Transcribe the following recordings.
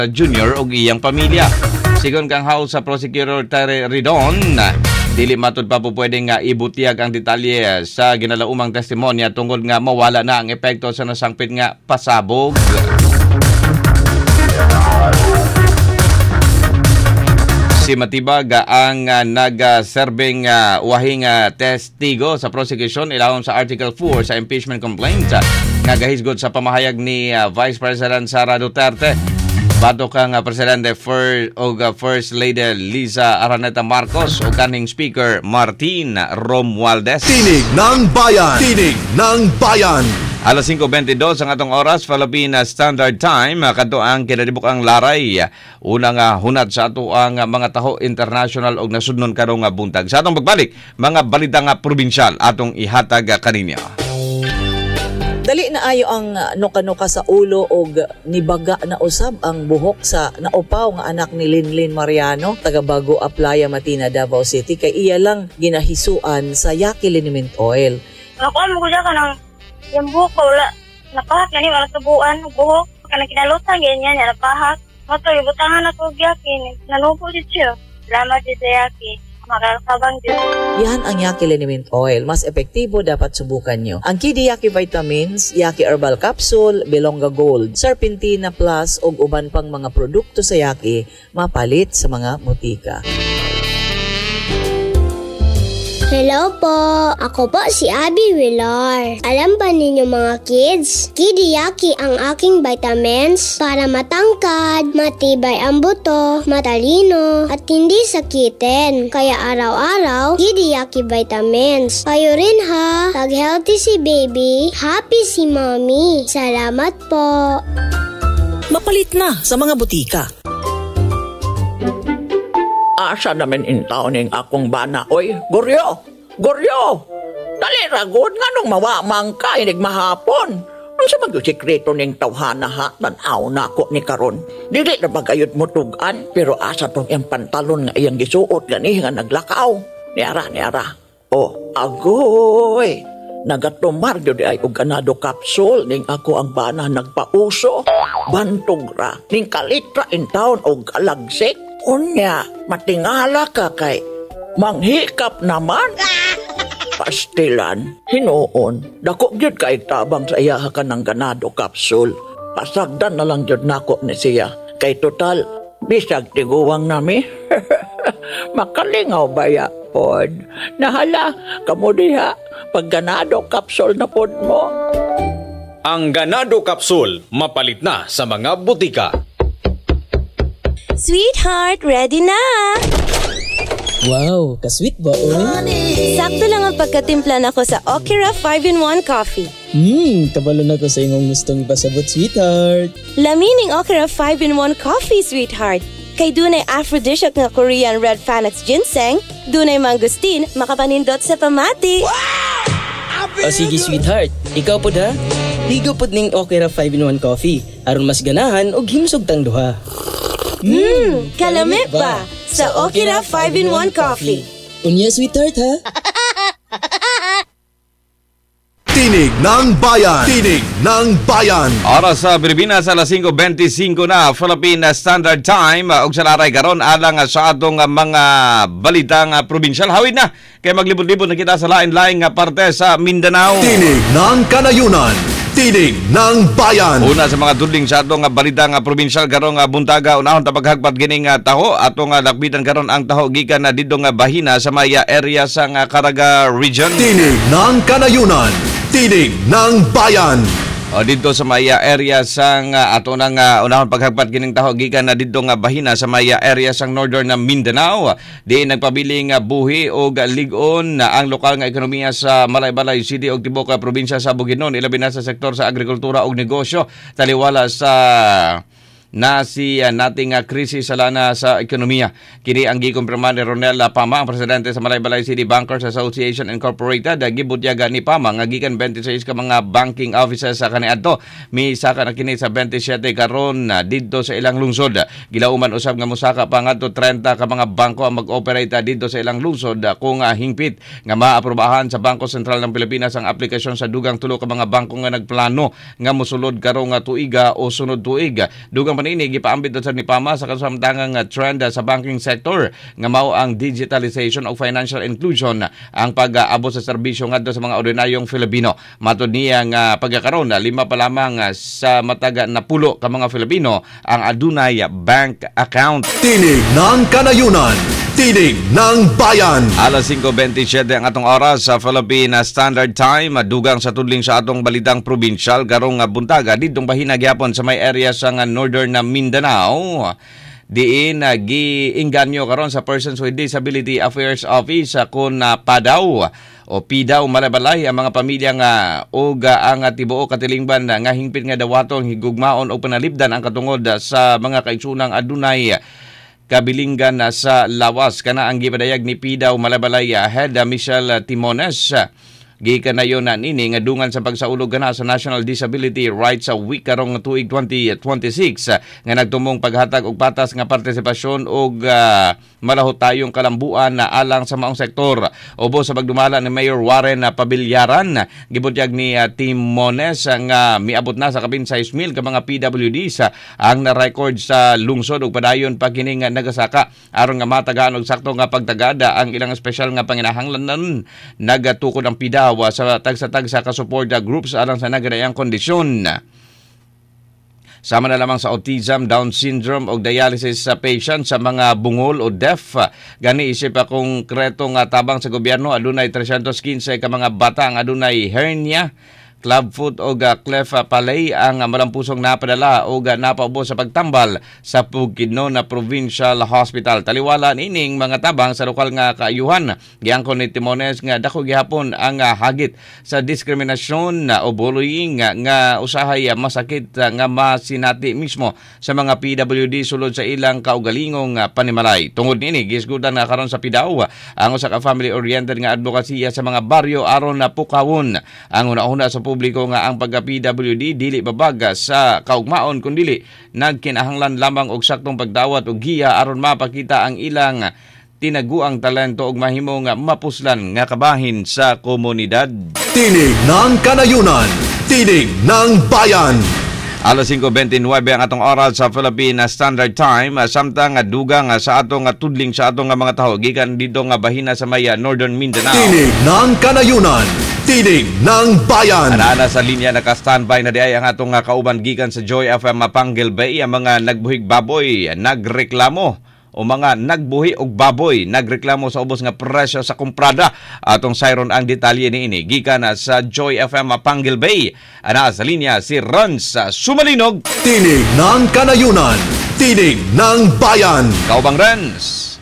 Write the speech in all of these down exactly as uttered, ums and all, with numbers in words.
Junior og iyang pamilya. Sigon kang House Prosecutor Terry Ridon, dili matud pa po pwede nga ibutiyag ang detalye sa ginalaumang testimonya tungod nga mawala na ang epekto sa nasangpit nga pasabog. Si Matibag ang uh, nag-serving uh, wahing uh, testigo sa prosecution ilawom sa Article four sa impeachment complaint uh, nga gahisgod sa pamahayag ni uh, Vice President Sara Duterte. Bato kang uh, Presidente First, o uh, First Lady Liza Araneta Marcos o kaning Speaker Martin Romualdez. Tinig ng Bayan! Tinig ng Bayan! Alas five twenty-two ang atong oras, Philippine Standard Time. Kadto ang kinadibuk ang laray. Unang uh, hunat sa ato ang uh, mga taho international og nasudnon karong uh, buntag. Sa atong pagbalik, mga balita nga probinsyal atong ihatag uh, kaninyo. Dali na ayo ang nuka-nuka sa ulo og nibaga na usab ang buhok sa naupaw nga anak ni Linlin Mariano, taga Bago Aplaya, Matina, Davao City, kay iya lang ginahisuan sa Yaki Liniment Oil. Ako mo gud ka nang yung buhok ko wala napahak na ni wala tubuan buhok kana kinalutan ganyan niya napahak. Mato ibutangan na ko Yaki nanubo jud siya. Salamat jud sa Yaki. Yan ang Yaki Liniment Oil. Mas epektibo, dapat subukan nyo. Ang Kidi Yaki Vitamins, Yaki Herbal Capsule, Belonga Gold, Serpentina Plus ug uban pang mga produkto sa Yaki mapalit sa mga butika. Hello po! Ako po si Abby Villar. Alam ba ninyo mga kids? Kidiyaki ang aking vitamins para matangkad, matibay ang buto, matalino, at hindi sakitin. Kaya araw-araw, Kidiyaki vitamins. Kayo rin ha! Pag-healthy si baby, happy si mommy. Salamat po! Mapalit na sa mga butika. Asa namin intaw ning akong bana. Oy, Goryo! Goryo! Dali ragod nga nung mawamang ka inig mahapon. Ang sa mag-sikreto ning tawhana ha, tanaw na ako ni karon. Dili na bagayod mo tugan, pero asa tong iyang pantalon nga iyang gisuot gani nga naglakaw. Niara, niara. Oh, agoy! Nagatumar yun ay og ganado capsule ning ako ang bana nagpauso. Bantog ra, ning kalitra in town og kalagsik. Unya, matingala ka kay manghikap naman. Pastilan, hinuon, dako gyud kay tabang sa iya ka ng ganado capsule. Pasagdan na lang gyud nako ni siya. Kay total, bisag tiguwang nami. Makalingaw baya pod. Nahala, kamo diha, pag ganado capsule na pod mo. Ang ganado capsule, mapalit na sa mga butika. Sweetheart, ready na! Wow, ka-sweet ba, oy? Sakto lang ang pagkatimpla nako sa Okira five in one coffee. Hmm, kabalo na ko sa imong gustong pasabot, sweetheart. Lamining Okira five in one coffee, sweetheart. Kay dunay aphrodisiac nga Korean red Panax ginseng, dunay mangustin, makapanindot sa pamati. Wow! O sige, sweetheart, ikaw po da? Higo po ning Okira five in one coffee, aron mas ganahan og himsog tang duha. Hmm, kalamit ba? Sa Okira five in one coffee. Unya, sweetheart, ha? Tinig ng Bayan! Tinig ng Bayan! Oras sa Pilipinas, alas five twenty-five na, Philippine Standard Time. Og sa laray karon alang sa atong mga balitang probinsyal. Hawid na, kaya maglibot-libot na kita sa lain-laing parte sa Mindanao. Tinig ng Kanayunan! Tinig ng Bayan! Una sa mga tudling sa atong balitang probinsyal karong buntaga, unahon ta paghagpat gining taho, atong lakbitan karon ang taho gikan na didto nga bahina sa maya area sa Caraga region. Tinig ng Kanayunan! Tinig ng Bayan! O dito sa maya area sang uh, ato nang uh, unahon paghagpat gining taho gikan na didto nga bahina sa maya area sang northern na Mindanao. Di nagpabiling uh, buhi o uh, ligon uh, ang lokal nga ekonomiya sa Malaybalay City ug tibok uh, probinsya sa Bukidnon, ilabi na sa sektor sa agrikultura ug negosyo taliwala sa na si uh, nating uh, krisis sa lana sa ekonomiya. Kini ang gikumpirma ni Ronel Pama, ang presidente sa Malaybalay City Bankers Association Incorporated. Gibutyaga ni Pama nga gikan twenty-six ka mga banking offices sa kaniadto. Misaka na kini sa twenty-seven karon uh, didto sa ilang lungsod. Gilauman usab nga musaka pa ngadto thirty ka mga bangko ang mag-operate didto sa ilang lungsod uh, kung uh, hingpit nga maaprobahan sa Bangko Sentral ng Pilipinas ang aplikasyon sa dugang tulo ka mga bangko nga nagplano nga mosulod karong uh, tuiga o sunod tuig. Dugang Kasama nini gipaambit sa ni Pama sa kasamtangang uh, trend uh, sa banking sector nga mao ang digitalization o financial inclusion ang pag-aabot sa serbisyo ngadto sa mga ordinaryong Filipino. Matud niya nga pagkakaroon na lima pa lamang uh, sa mataga na pulo ka mga Filipino ang adunay bank account. Tinig ng Kanayunan, Tinig ng Bayan. Alas singko twenty-seven ang atong oras sa Philippine Standard Time. Dugang sa tudling sa atong balitang probinsyal karong buntaga didtong bahina gyapon sa may area sa northern na Mindanao. Diin uh, giinganyo karon sa Persons with Disability Affairs Office uh, kun uh, padaw o pidaw malabalay ang mga pamilya nga og uh, ang uh, tibuok katilingban uh, nga hingpit nga dawaton higugmaon o panalipdan ang katungod uh, sa mga kaigsunang adunay uh, kabilinggan uh, sa lawas. Kana ang gipadayag ni pidaw malabalay uh, head uh, Michelle uh, Timones. Uh, Gikan na yun na nini nga dungan sa pagsaulog na sa National Disability Rights Week karong tuig twenty twenty-six nga nagtumong paghatag og patas nga partisipasyon og uh, malahot tayong kalambuan na alang sa maong sektor. Ubo sa pagdumala ni Mayor Warren na Pabilyaran, gibutyag ni uh, Timones nga uh, miabot na sa kabin sais mil ka mga P W Ds uh, ang na-record sa lungsod ug padayon pa kini nga nagasaka aron nga matagaan og sakto nga pagtagada ang ilang espesyal nga panginahanglanon nagatukod ang pidaw sa tagsa-tagsa ka-support groups alang sa nagadayang kondisyon. Sama na lamang sa autism, Down syndrome o dialysis sa patient sa mga bungol o deaf. Gani isip akong kretong tabang sa gobyerno, adunay three hundred fifteen ka mga bata ang adunay hernia, clubfoot o cleft palate ang malampusong napadala o napaubo sa pagtambal sa Bukidnon na Provincial Hospital. Taliwala nining mga tabang sa lokal nga kaayuhan. Giangkon ni Timones nga dako gihapon ang hagit sa diskriminasyon o bullying nga usahay masakit nga masinati mismo sa mga P W D sulod sa ilang kaugalingong panimalay. Tungod nini gisgudan na karon sa Pidaw ang usa ka family-oriented nga advokasya sa mga baryo aron na pukawon ang una-una sa publiko nga ang pagka-P W D dili babaga sa kaugmaon kundili nagkinahanglan lamang og saktong pagdawat og giya aron mapakita ang ilang tinaguang talento og mahimong mapuslan nga kabahin sa komunidad. Tinig ng Kanayunan, Tinig ng Bayan. Alas singko twenty-nine ang atong oras sa Philippine Standard Time. Samtang dugang sa atong tudling sa atong mga taho gikan dito nga bahina sa maya Northern Mindanao. Tinig ng Kanayunan, Tinig ng Bayan. Ana sa linya naka-standby na diay ang atong kauban gikan sa Joy F M Panguil Bay. Ang mga nagbuhig baboy nagreklamo o mga nagbuhi og baboy nagreklamo sa ubos nga presyo sa kumprada. Atong sayron ang detalye ni ini gikan sa Joy F M Panguil Bay. Ana sa linya si Rons Sumalinog. Tinig ng Kanayunan, Tinig ng Bayan. Kaubang Rons.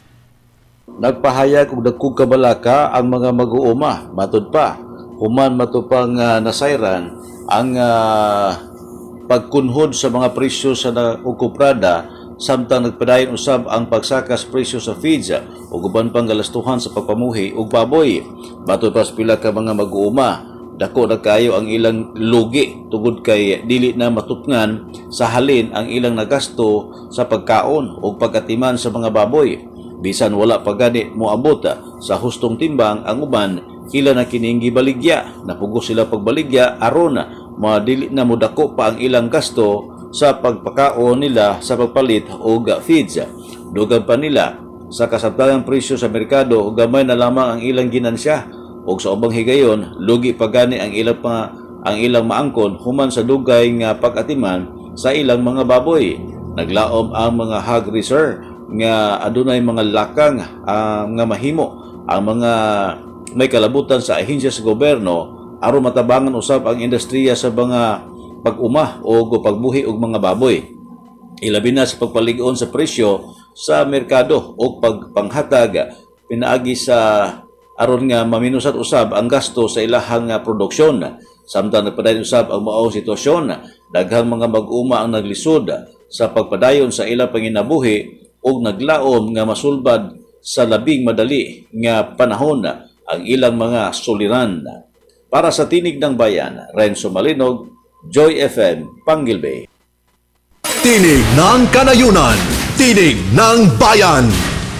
Nagpahayag og dagkog kabalaka ang mga mag-uuma. Matud pa, human matupang uh, nasayran ang uh, pagkunhod sa mga presyo sa ukuprada samtang nagpadayon usab ang pagsakas presyo sa feeds ug uban pang galastuhan sa pagpamuhi og baboy. Matud pa sa pila ka mga mag-uuma, dako na kayo ang ilang lugi tungod kay dili na matupngan sa halin ang ilang nagasto sa pagkaon o pagatiman sa mga baboy. Bisan wala pa gani moabot sa hustong timbang ang uban, ila na kining gibaligya. Napugos sila pagbaligya aron madili na modako pa ang ilang gasto sa pagpakaon nila sa pagpalit og feeds. Dugang pa nila sa kasabtangang presyo sa merkado ug gamay na lamang ang ilang ginansya ug sa ubang higayon lugi pa gani ang ilang pa, ang ilang maangkon human sa dugay nga pag-atiman sa ilang mga baboy. Naglaom ang mga hog reserve nga adunay mga lakang uh, nga mahimo ang mga may kalabutan sa ahensya sa gobyerno aron matabangan usab ang industriya sa mga pag-uma o pagbuhi og mga baboy. Ilabi na sa pagpalig-on sa presyo sa merkado o pagpanghatag pinaagi sa aron nga maminusat usab ang gasto sa ilahang produksyon. Samtang nagpadayon usab ang maong sitwasyon, daghang mga mag-uma ang naglisod sa pagpadayon sa ilang panginabuhi ug naglaom nga masulbad sa labing madali nga panahon ang ilang mga suliran. Para sa Tinig ng Bayan, Renzo Malinog, Joy F M, Panguil Bay. Tinig ng Kanayunan, Tinig ng Bayan.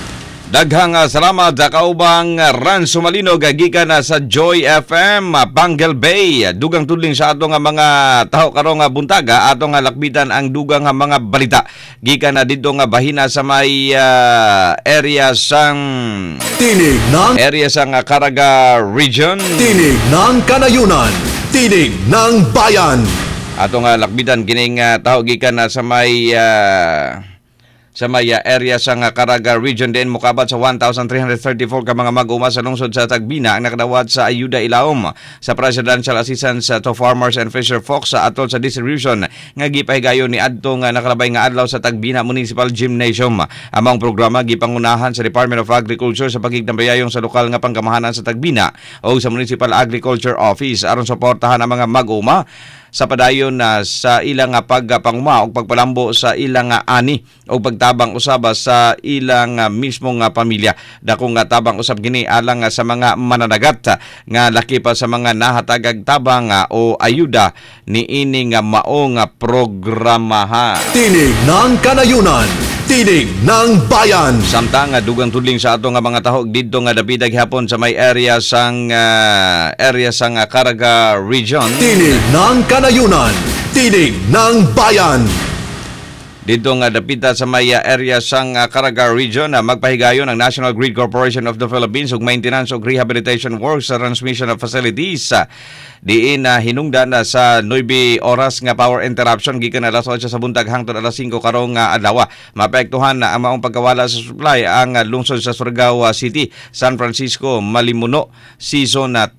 Daghang uh, salamat sa kaubang uh, Ran Sumalinog uh, gikan na sa Joy F M uh, Bangle Bay. Dugang tudling sa ato nga mga taho karong uh, buntaga ato nga lakbitan ang dugang nga mga balita gikan na didto nga bahina sa may uh, area sang Tinig ng area sang uh, Caraga region. Tinig ng Kanayunan. Tinig ng Bayan. Ato nga lakbitan kining uh, taho gikan na sa may uh, sa may uh, area sa nga Caraga region din mukabot sa one thousand three hundred thirty-four ka mga mag-uma sa lungsod sa Tagbina ang nakadawat sa ayuda ilaom sa Presidential Assistance uh, to Farmers and Fisher Folks sa atol sa distribution nga gipahigayon ni adto nga nakalabay nga adlaw sa Tagbina Municipal Gymnasium. Among programa gipangunahan sa Department of Agriculture sa pagigtambayayong sa lokal nga pangkamahanan sa Tagbina o sa Municipal Agriculture Office aron suportahan ang mga mag-uma sa padayon na sa ilang pagpanguma o pagpalambo sa ilang ani o pagtabang usaba sa ilang mismong pamilya. Dakong tabang usab gini alang sa mga mananagat nga laki pa sa mga nahatagag tabang o ayuda ni ining maong programaha. Tinig ng Kanayunan. Tinig ng Bayan. Samtang dugang tudling sa ato nga mga tahog didto nga dapidag hapon sa may area sang uh, area sang uh, Caraga region. Tinig ng Kanayunan. Tinig ng Bayan. Dito nga dapita sa may area sang uh, Caraga region na uh, magpahigayon ang National Grid Corporation of the Philippines ug maintenance ug rehabilitation works sa transmission of facilities. Uh, diin na uh, hinungdan na uh, sa nine oras nga power interruption gikan alas eight sa buntag hangtod alas five karong uh, adlaw. Maapektuhan na uh, ang maong pagkawala sa supply ang uh, lungsod sa Surigao uh, City, San Francisco, Malimuno, Sison, uh,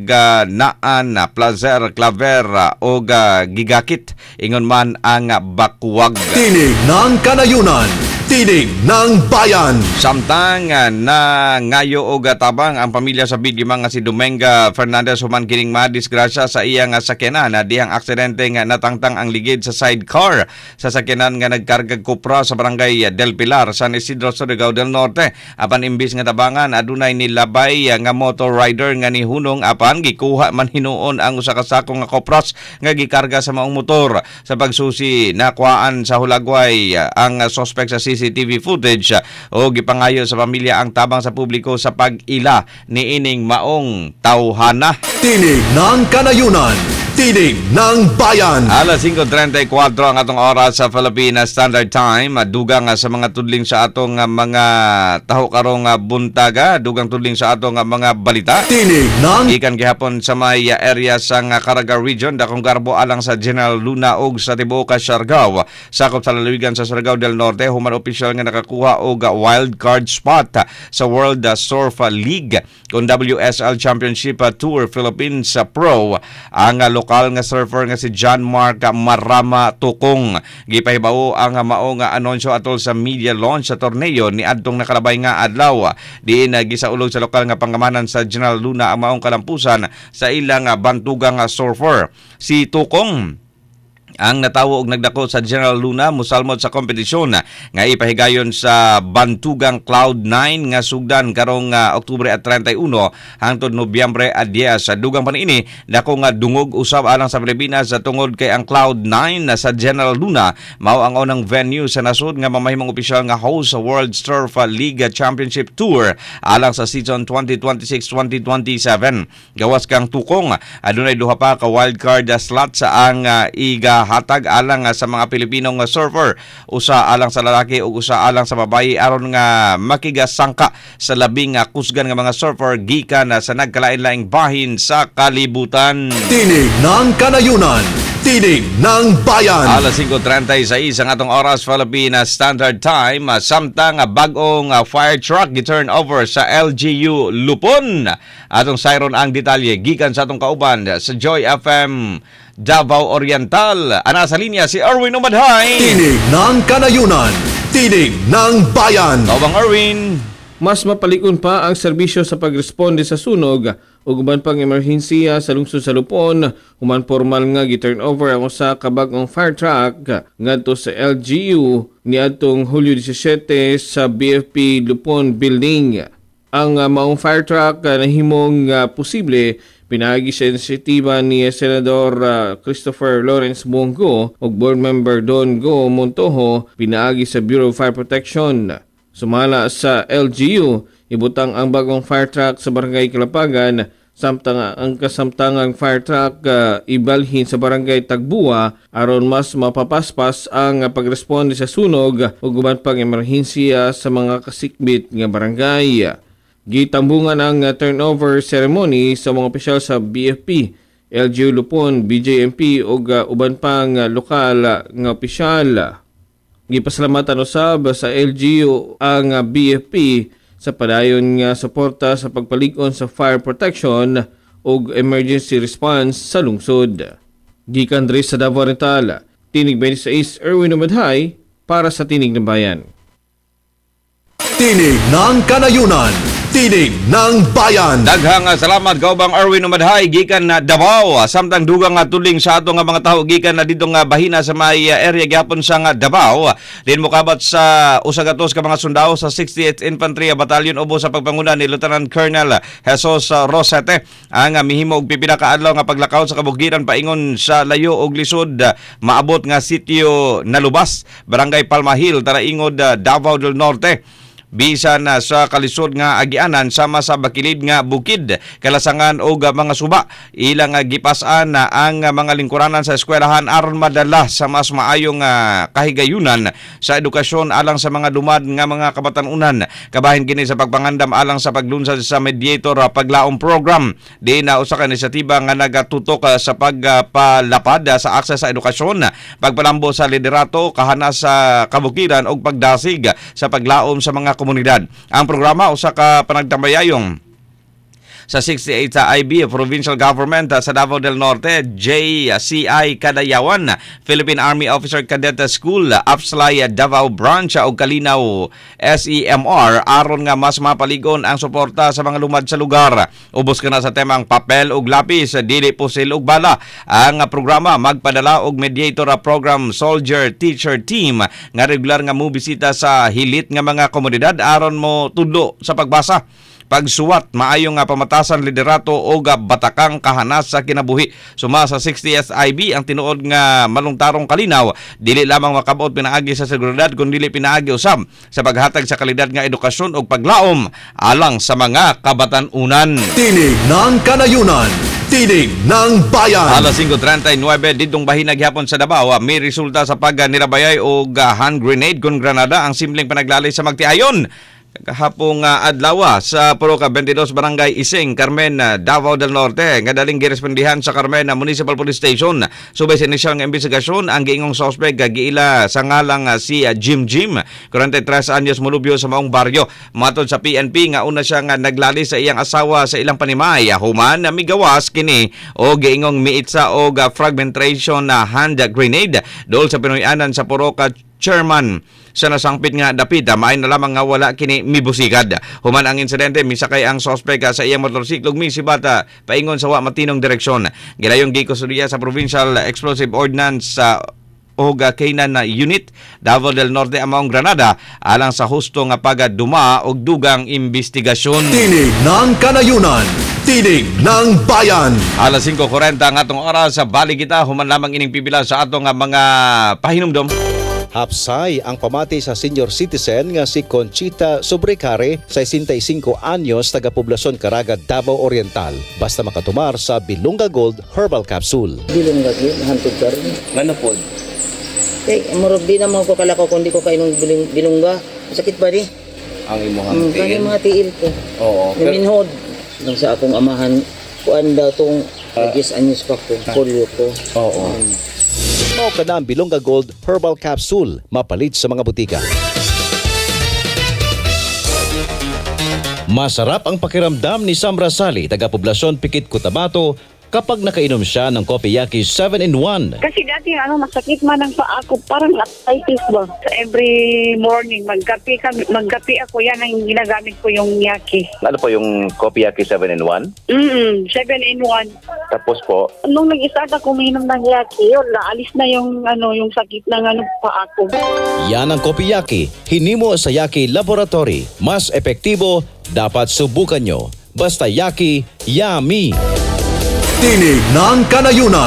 Tagnaan, uh, Placer, Claver uh, ug uh, Gigakit ingon man ang uh, Bakuwag. Tinig ng Kanayunan. Tinig ng Bayan. Samtang uh, na ngayo og tabang ang pamilya sa biktima nga si Dominga Fernandez human kining madisgrasya sa iyang uh, sakyanan na dihang aksidente nga natangtang ang ligid sa sidecar sa sakyanan nga nagkargag kupra sa barangay Del Pilar, San Isidro, Surigao del Norte. Apan imbis nga tabangan adunay nilabay uh, nga motor rider nga nihunong apan gikuha man hinuon ang usa ka sako nga kopras nga gikarga sa maong motor. Sa pagsusi nakuhaan sa Hulagway uh, ang uh, suspect sa C C T V footage uh, o gipangayo sa pamilya ang tabang sa publiko sa pag-ila ni ining maong tawhana. Tinig ng Kanayunan. Tinig ng Bayan. Alas five thirty-four ang atong oras sa Philippine Standard Time. Dugang sa mga tudling sa atong mga taho karong buntaga, dugang tudling sa atong mga balita. Tinig ng Ikan gihapon sa may area sa Caraga region dakong garbo alang sa General Luna ug sa tibuok Siargao. Sakop sa lalawigan sa Surigao del Norte, human opisyal nga nakakuha og wild card spot sa World Surf League kung W S L Championship Tour Philippines Pro. Ang lokal nga surfer nga si John Mark Marama Tukong gipahibaw ang mao nga anunsyo atol sa media launch sa torneo ni adtong nakalabay nga adlaw. Diin gisaulog sa lokal nga pangamanan sa General Luna ang maong kalampusan sa ilang bantugang surfer. Si Tukong ang natawo og nagdako sa General Luna musalmot sa kompetisyon nga ipahigayon sa Bantugang Cloud nine nga sugdan karong uh, Oktubre at thirty-one hangtod Nobyembre at ten. Sa dugang paniini dako nga dungog usab alang sa Pilipinas sa tungod kay ang Cloud nine na sa General Luna mao ang unang venue sa nasud nga mamahimong opisyal nga host sa World Surf League Championship Tour alang sa season twenty twenty-six twenty twenty-seven. Gawas kang Tukong adunay duha pa ka wildcard slot sa ang uh, iga hatag alang sa mga Pilipinong surfer, usa alang sa lalaki ug usa alang sa babayi aron nga makigasangka sa labing kusgan nga mga surfer gikan sa nagkalain-laing bahin sa kalibutan. Tinig ng Kanayunan. Tinig ng Bayan. Alas five thirty-six ang atong oras Philippine Standard Time. Samtang bagong fire truck gi-turn over sa L G U Lupon. Atong sayron ang detalye gikan sa atong kauban sa Joy F M Davao Oriental. Ana sa linya si Erwin Umadhay. Tinig ng Kanayunan. Tinig ng Bayan. Tawang Erwin. Mas mapalikon pa ang serbisyo sa pagresponde sa sunog ug uban pang emerhensiya sa lungsod sa Lupon. Human formal nga gi-turn over ang usa ka bag-ong fire truck ngadto sa L G U niadtong Hulyo seventeen sa B F P Lupon Building. Ang uh, maong fire truck uh, nahimong uh, posible pinagi sa inisiatiba ni Senador uh, Christopher Lawrence Bongo ug board member Don Go Montojo pinaagi sa Bureau of Fire Protection. Sumala sa L G U, ibutang ang bagong fire truck sa Barangay Kalapagan, samtang ang kasamtangang fire truck uh, ibalhin sa Barangay Tagbuwa aron mas mapapaspas ang pagresponde sa sunog ug uban pang emerhensiya sa mga kasikbit nga barangay. Gitambungan ang turnover ceremony sa mga opisyal sa B F P, L G U Lupon, B J M P ug uh, uban pang uh, lokal nga opisyal. Gipasalamatan usab sa L G U ang uh, B F P sa padayon nga suporta sa pagpalig-on sa fire protection ug emergency response sa lungsod. Gikan diri sa Davao Oriental, Tinig twenty-six Erwin Umadhay para sa Tinig ng Bayan. Tinig ng Kanayunan, Tinig ng Bayan. Daghang salamat kaubang Erwin Umadhay gikan na Davao. Samtang dugang nga tuling sa ato nga mga tawo gikan na dito nga bahina sa may area gyapon sa nga Davao. Din mokabat sa usa ka tos ka mga sundao sa sixty-eighth Infantry Battalion ubo sa pagpanguna ni Lieutenant Colonel Jesus Rosete ang mihimo og pipila ka adlaw nga paglakaw sa kabukiran paingon sa layo og lisod maabot nga sitio Nalubas, Barangay Palmahil, Taraingod, Davao del Norte. Bisan na sa kalisod nga agianan sama sa bakilid nga bukid, kalasangan o mga suba. Ilang gipasan na ang mga lingkuranan sa eskwelahan aron madala sa mas maayong uh, kahigayunan sa edukasyon alang sa mga lumad nga mga kabatanunan. Kabahin kini sa pagpangandam alang sa paglunsad sa mediator uh, paglaom program. Di na usa ka inisyatiba nga nagatutok uh, sa pagpalapad uh, sa akses sa edukasyon, pagpalambo sa liderato, kahanas sa kabukiran o pagdasig uh, sa paglaom sa mga komunidad. Ang programa usa ka panagtambayayong sa sixty-eight sa I B Provincial Government sa Davao del Norte, J C I Kadayawan, Philippine Army Officer Cadet School, Apslay Davao Branch o Kalinaw S E M R aron nga mas mapaligon ang suporta sa mga lumad sa lugar. Ubos ka na sa temang papel ug lapis, dili pusil ug bala. Ang programa magpadala og mediator program soldier teacher team nga regular nga mobisita sa hilit nga mga komunidad aron mo tudlo sa pagbasa, pagsuwat, maayong nga pamatasan liderato o batakang kahanas sa kinabuhi. Suma sa sixtieth I B ang tinuod nga malungtarong kalinaw, dili lamang makabuot pinaagi sa seguridad kundi dili pinaagi usab sa paghatag sa kalidad nga edukasyon o paglaom alang sa mga kabatanunan. Tinig ng Kanayunan, Tinig ng Bayan. Alas five thirty-nine ditong bahina gyapon sa Davao, may resulta sa pag-nirabayay og hand grenade kon granada ang simpleng panaglalay sa magtiayon. Kahapong uh, adlaw sa Poroca twenty-two Barangay Ising, Carmen, uh, Davao del Norte, nga daling girespondihan sa Carmen uh, Municipal Police Station. Subay sa inisyal nga investigasyon, ang giingong suspect uh, giila sa ngalang uh, si uh, Jim Jim, forty-three anyos, mulubyo sa maong baryo. Matod sa P N P nga una siya nga naglali sa iyang asawa sa ilang panimay. Human na uh, migawas kini o giingong miitsa og uh, fragmentation na uh, hand grenade dol sa Pinoyanan sa Poroca Chairman sa nasangpit nga dapit, maay na lamang nga wala kini mibusigad. Human ang insidente, misakay ang suspect sa iyang motorsiklo misibata paingon sa wa matinong direksyon. Gilayong gikusudiya sa Provincial Explosive Ordnance sa o Kainan na unit Davao del Norte among Granada alang sa husto nga pagaduma og dugang investigasyon. Tinig ng Kanayunan, Tinig ng Bayan. Alas five forty ang atong oras sa bali kita, human lamang ining pipila sa atong mga pahinumdom. Hapsay ang pamati sa senior citizen nga si Conchita Sobrecare, sesenta y cinco anyos, taga-poblasyon Caraga, Davao Oriental. Basta makatumar sa Bilunga Gold Herbal Capsule. Bilunga Gold, hantod ka rin. Ano po? Eh, marog di naman ko kalakaw kung di ko kainong bilung, bilungga. Sakit ba di? Ang imuhang mm, tiil? Ang mga tiil ko. Oo. Naminhod. Nang sa akong amahan, kuan daw itong uh, yes anyos pa ko, polio ko. Oo. Um, Mao ka na ang Bilunga Gold Herbal Capsule, mapalit sa mga butika. Masarap ang pakiramdam ni Sam Rasali, taga-poblasyon Pikit, Cotabato, kapag nakainom siya ng Kopiyaki seven in one. Kasi dati ano, masakit man ang paa ko, parang arthritis ba. So every morning, magkape, kami, magkape ako, yan ang ginagamit ko yung Yaki. Ano po yung Kopiyaki seven in one? Mm, seven in one. Tapos po? Nung nag-start ako uminom ng Yaki, yun, naalis na yung, ano, yung sakit ng ano, paa ko. Yan ang Kopiyaki, hinimo sa Yaki Laboratory. Mas epektibo, dapat subukan nyo. Basta Yaki, yummy! Tinig ng Kanayunan,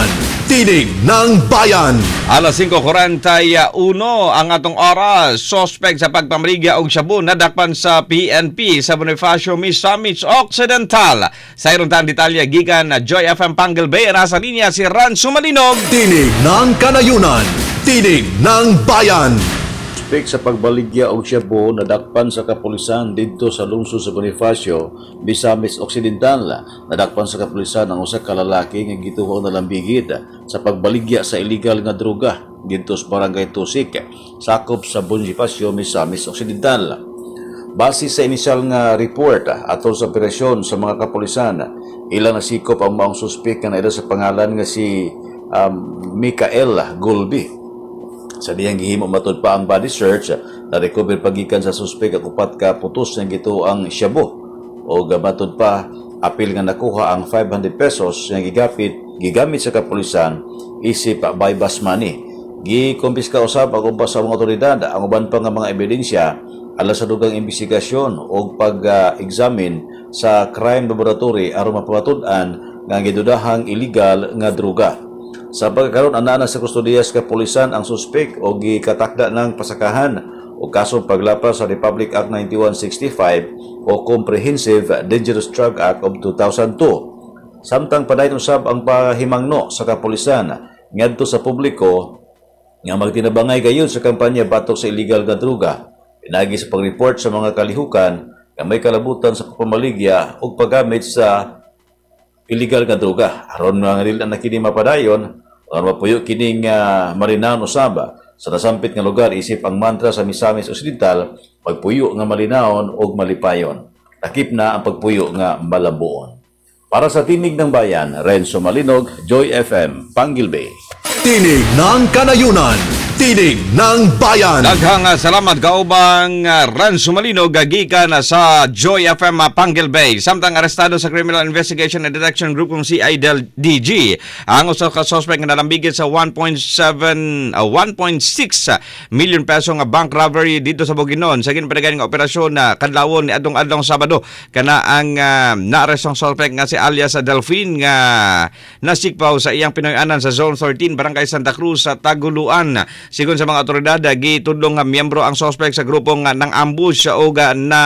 Tinig ng Bayan. Alas singko forty-one ang atong oras. Suspect sa pagpamaligya og shabu nadakpan sa P N P sa Bonifacio Misamis Occidental. Sa iron tan detalye gikan na Joy F M Pangal Bay, nasa linya si Ranzo Malinog. Tinig ng Kanayunan. Tinig ng Bayan. Suspect sa pagbaligya og shabu nadakpan sa kapulisan didto sa lungsod sa Bonifacio, Misamis Occidental. Nadakpan sa kapulisan ang usa ka lalaki nga gituo na lambigid sa pagbaligya sa illegal nga droga didto sa Barangay Tusik, sakop sa Bonifacio, Misamis Occidental. Base sa inisyal nga report atol sa operasyon sa mga kapulisan, ilang nasikop ang maong suspect nga naida sa pangalan nga si um, Mikael Gulbi. Sa diyang gihimo matud pa ang body search, na-recover pagikan sa suspect ang upat ka putos nga gito ang shabu. O matud pa, apil nga nakuha ang five hundred pesos nga gigapit, gigamit sa kapulisan isip bypass money. Gikompiska usab ang uban sa mga otoridad ang uban pa nga mga ebidensya alas sa dugang investigasyon o pag-examine sa crime laboratory aron mapamatud-an nga gidudahang illegal nga droga. Sa pagkakaroon ana sa kustodiya sa kapulisan ang suspek o gikatakda ng pasakahan o kasong paglapas sa Republic Act ninety-one sixty-five o Comprehensive Dangerous Drug Act of two thousand two. Samtang padayon usab ang pahimangno sa kapulisan ngadto sa publiko nga magtinabangay gayon sa kampanya batok sa illegal nga droga. Pinagi sa pag-report sa mga kalihukan nga may kalabutan sa pagpamaligya o paggamit sa illegal nga droga. Aron nga nila na kini mapadayon, aron mapuyo kining uh, marinaw usaba sa nasampit nga lugar isip ang mantra sa Misamis Occidental, pagpuyo nga malinawon og malipayon. Takip na ang pagpuyo nga malabuon. Para sa Tinig ng Bayan, Renzo Malinog, Joy F M, Pangal Bay. Tinig ng Kanayunan. Tinig ng Bayan. Daghang uh, salamat kaubang uh, Ranzo Malinog gikan uh, sa Joy F M uh, Pangal Bay. Samtang arestado sa Criminal Investigation and Detection Group kung C I D G ang usa ka suspect nga nalambigit sa one point seven uh, one point six uh, million peso nga bank robbery dito sa Bukidnon. Sa ginpadagan nga operasyon na uh, kadlawon ni adtong adlong Sabado kana ang uh, naarestong suspect nga si alias uh, Delphine nga nasikpaw sa iyang Pinoy-anan sa Zone thirteen Barangay Santa Cruz sa Taguluan. Sigon sa mga otoridad, gitudlong nga miyembro ang suspect sa grupong nang ambush o na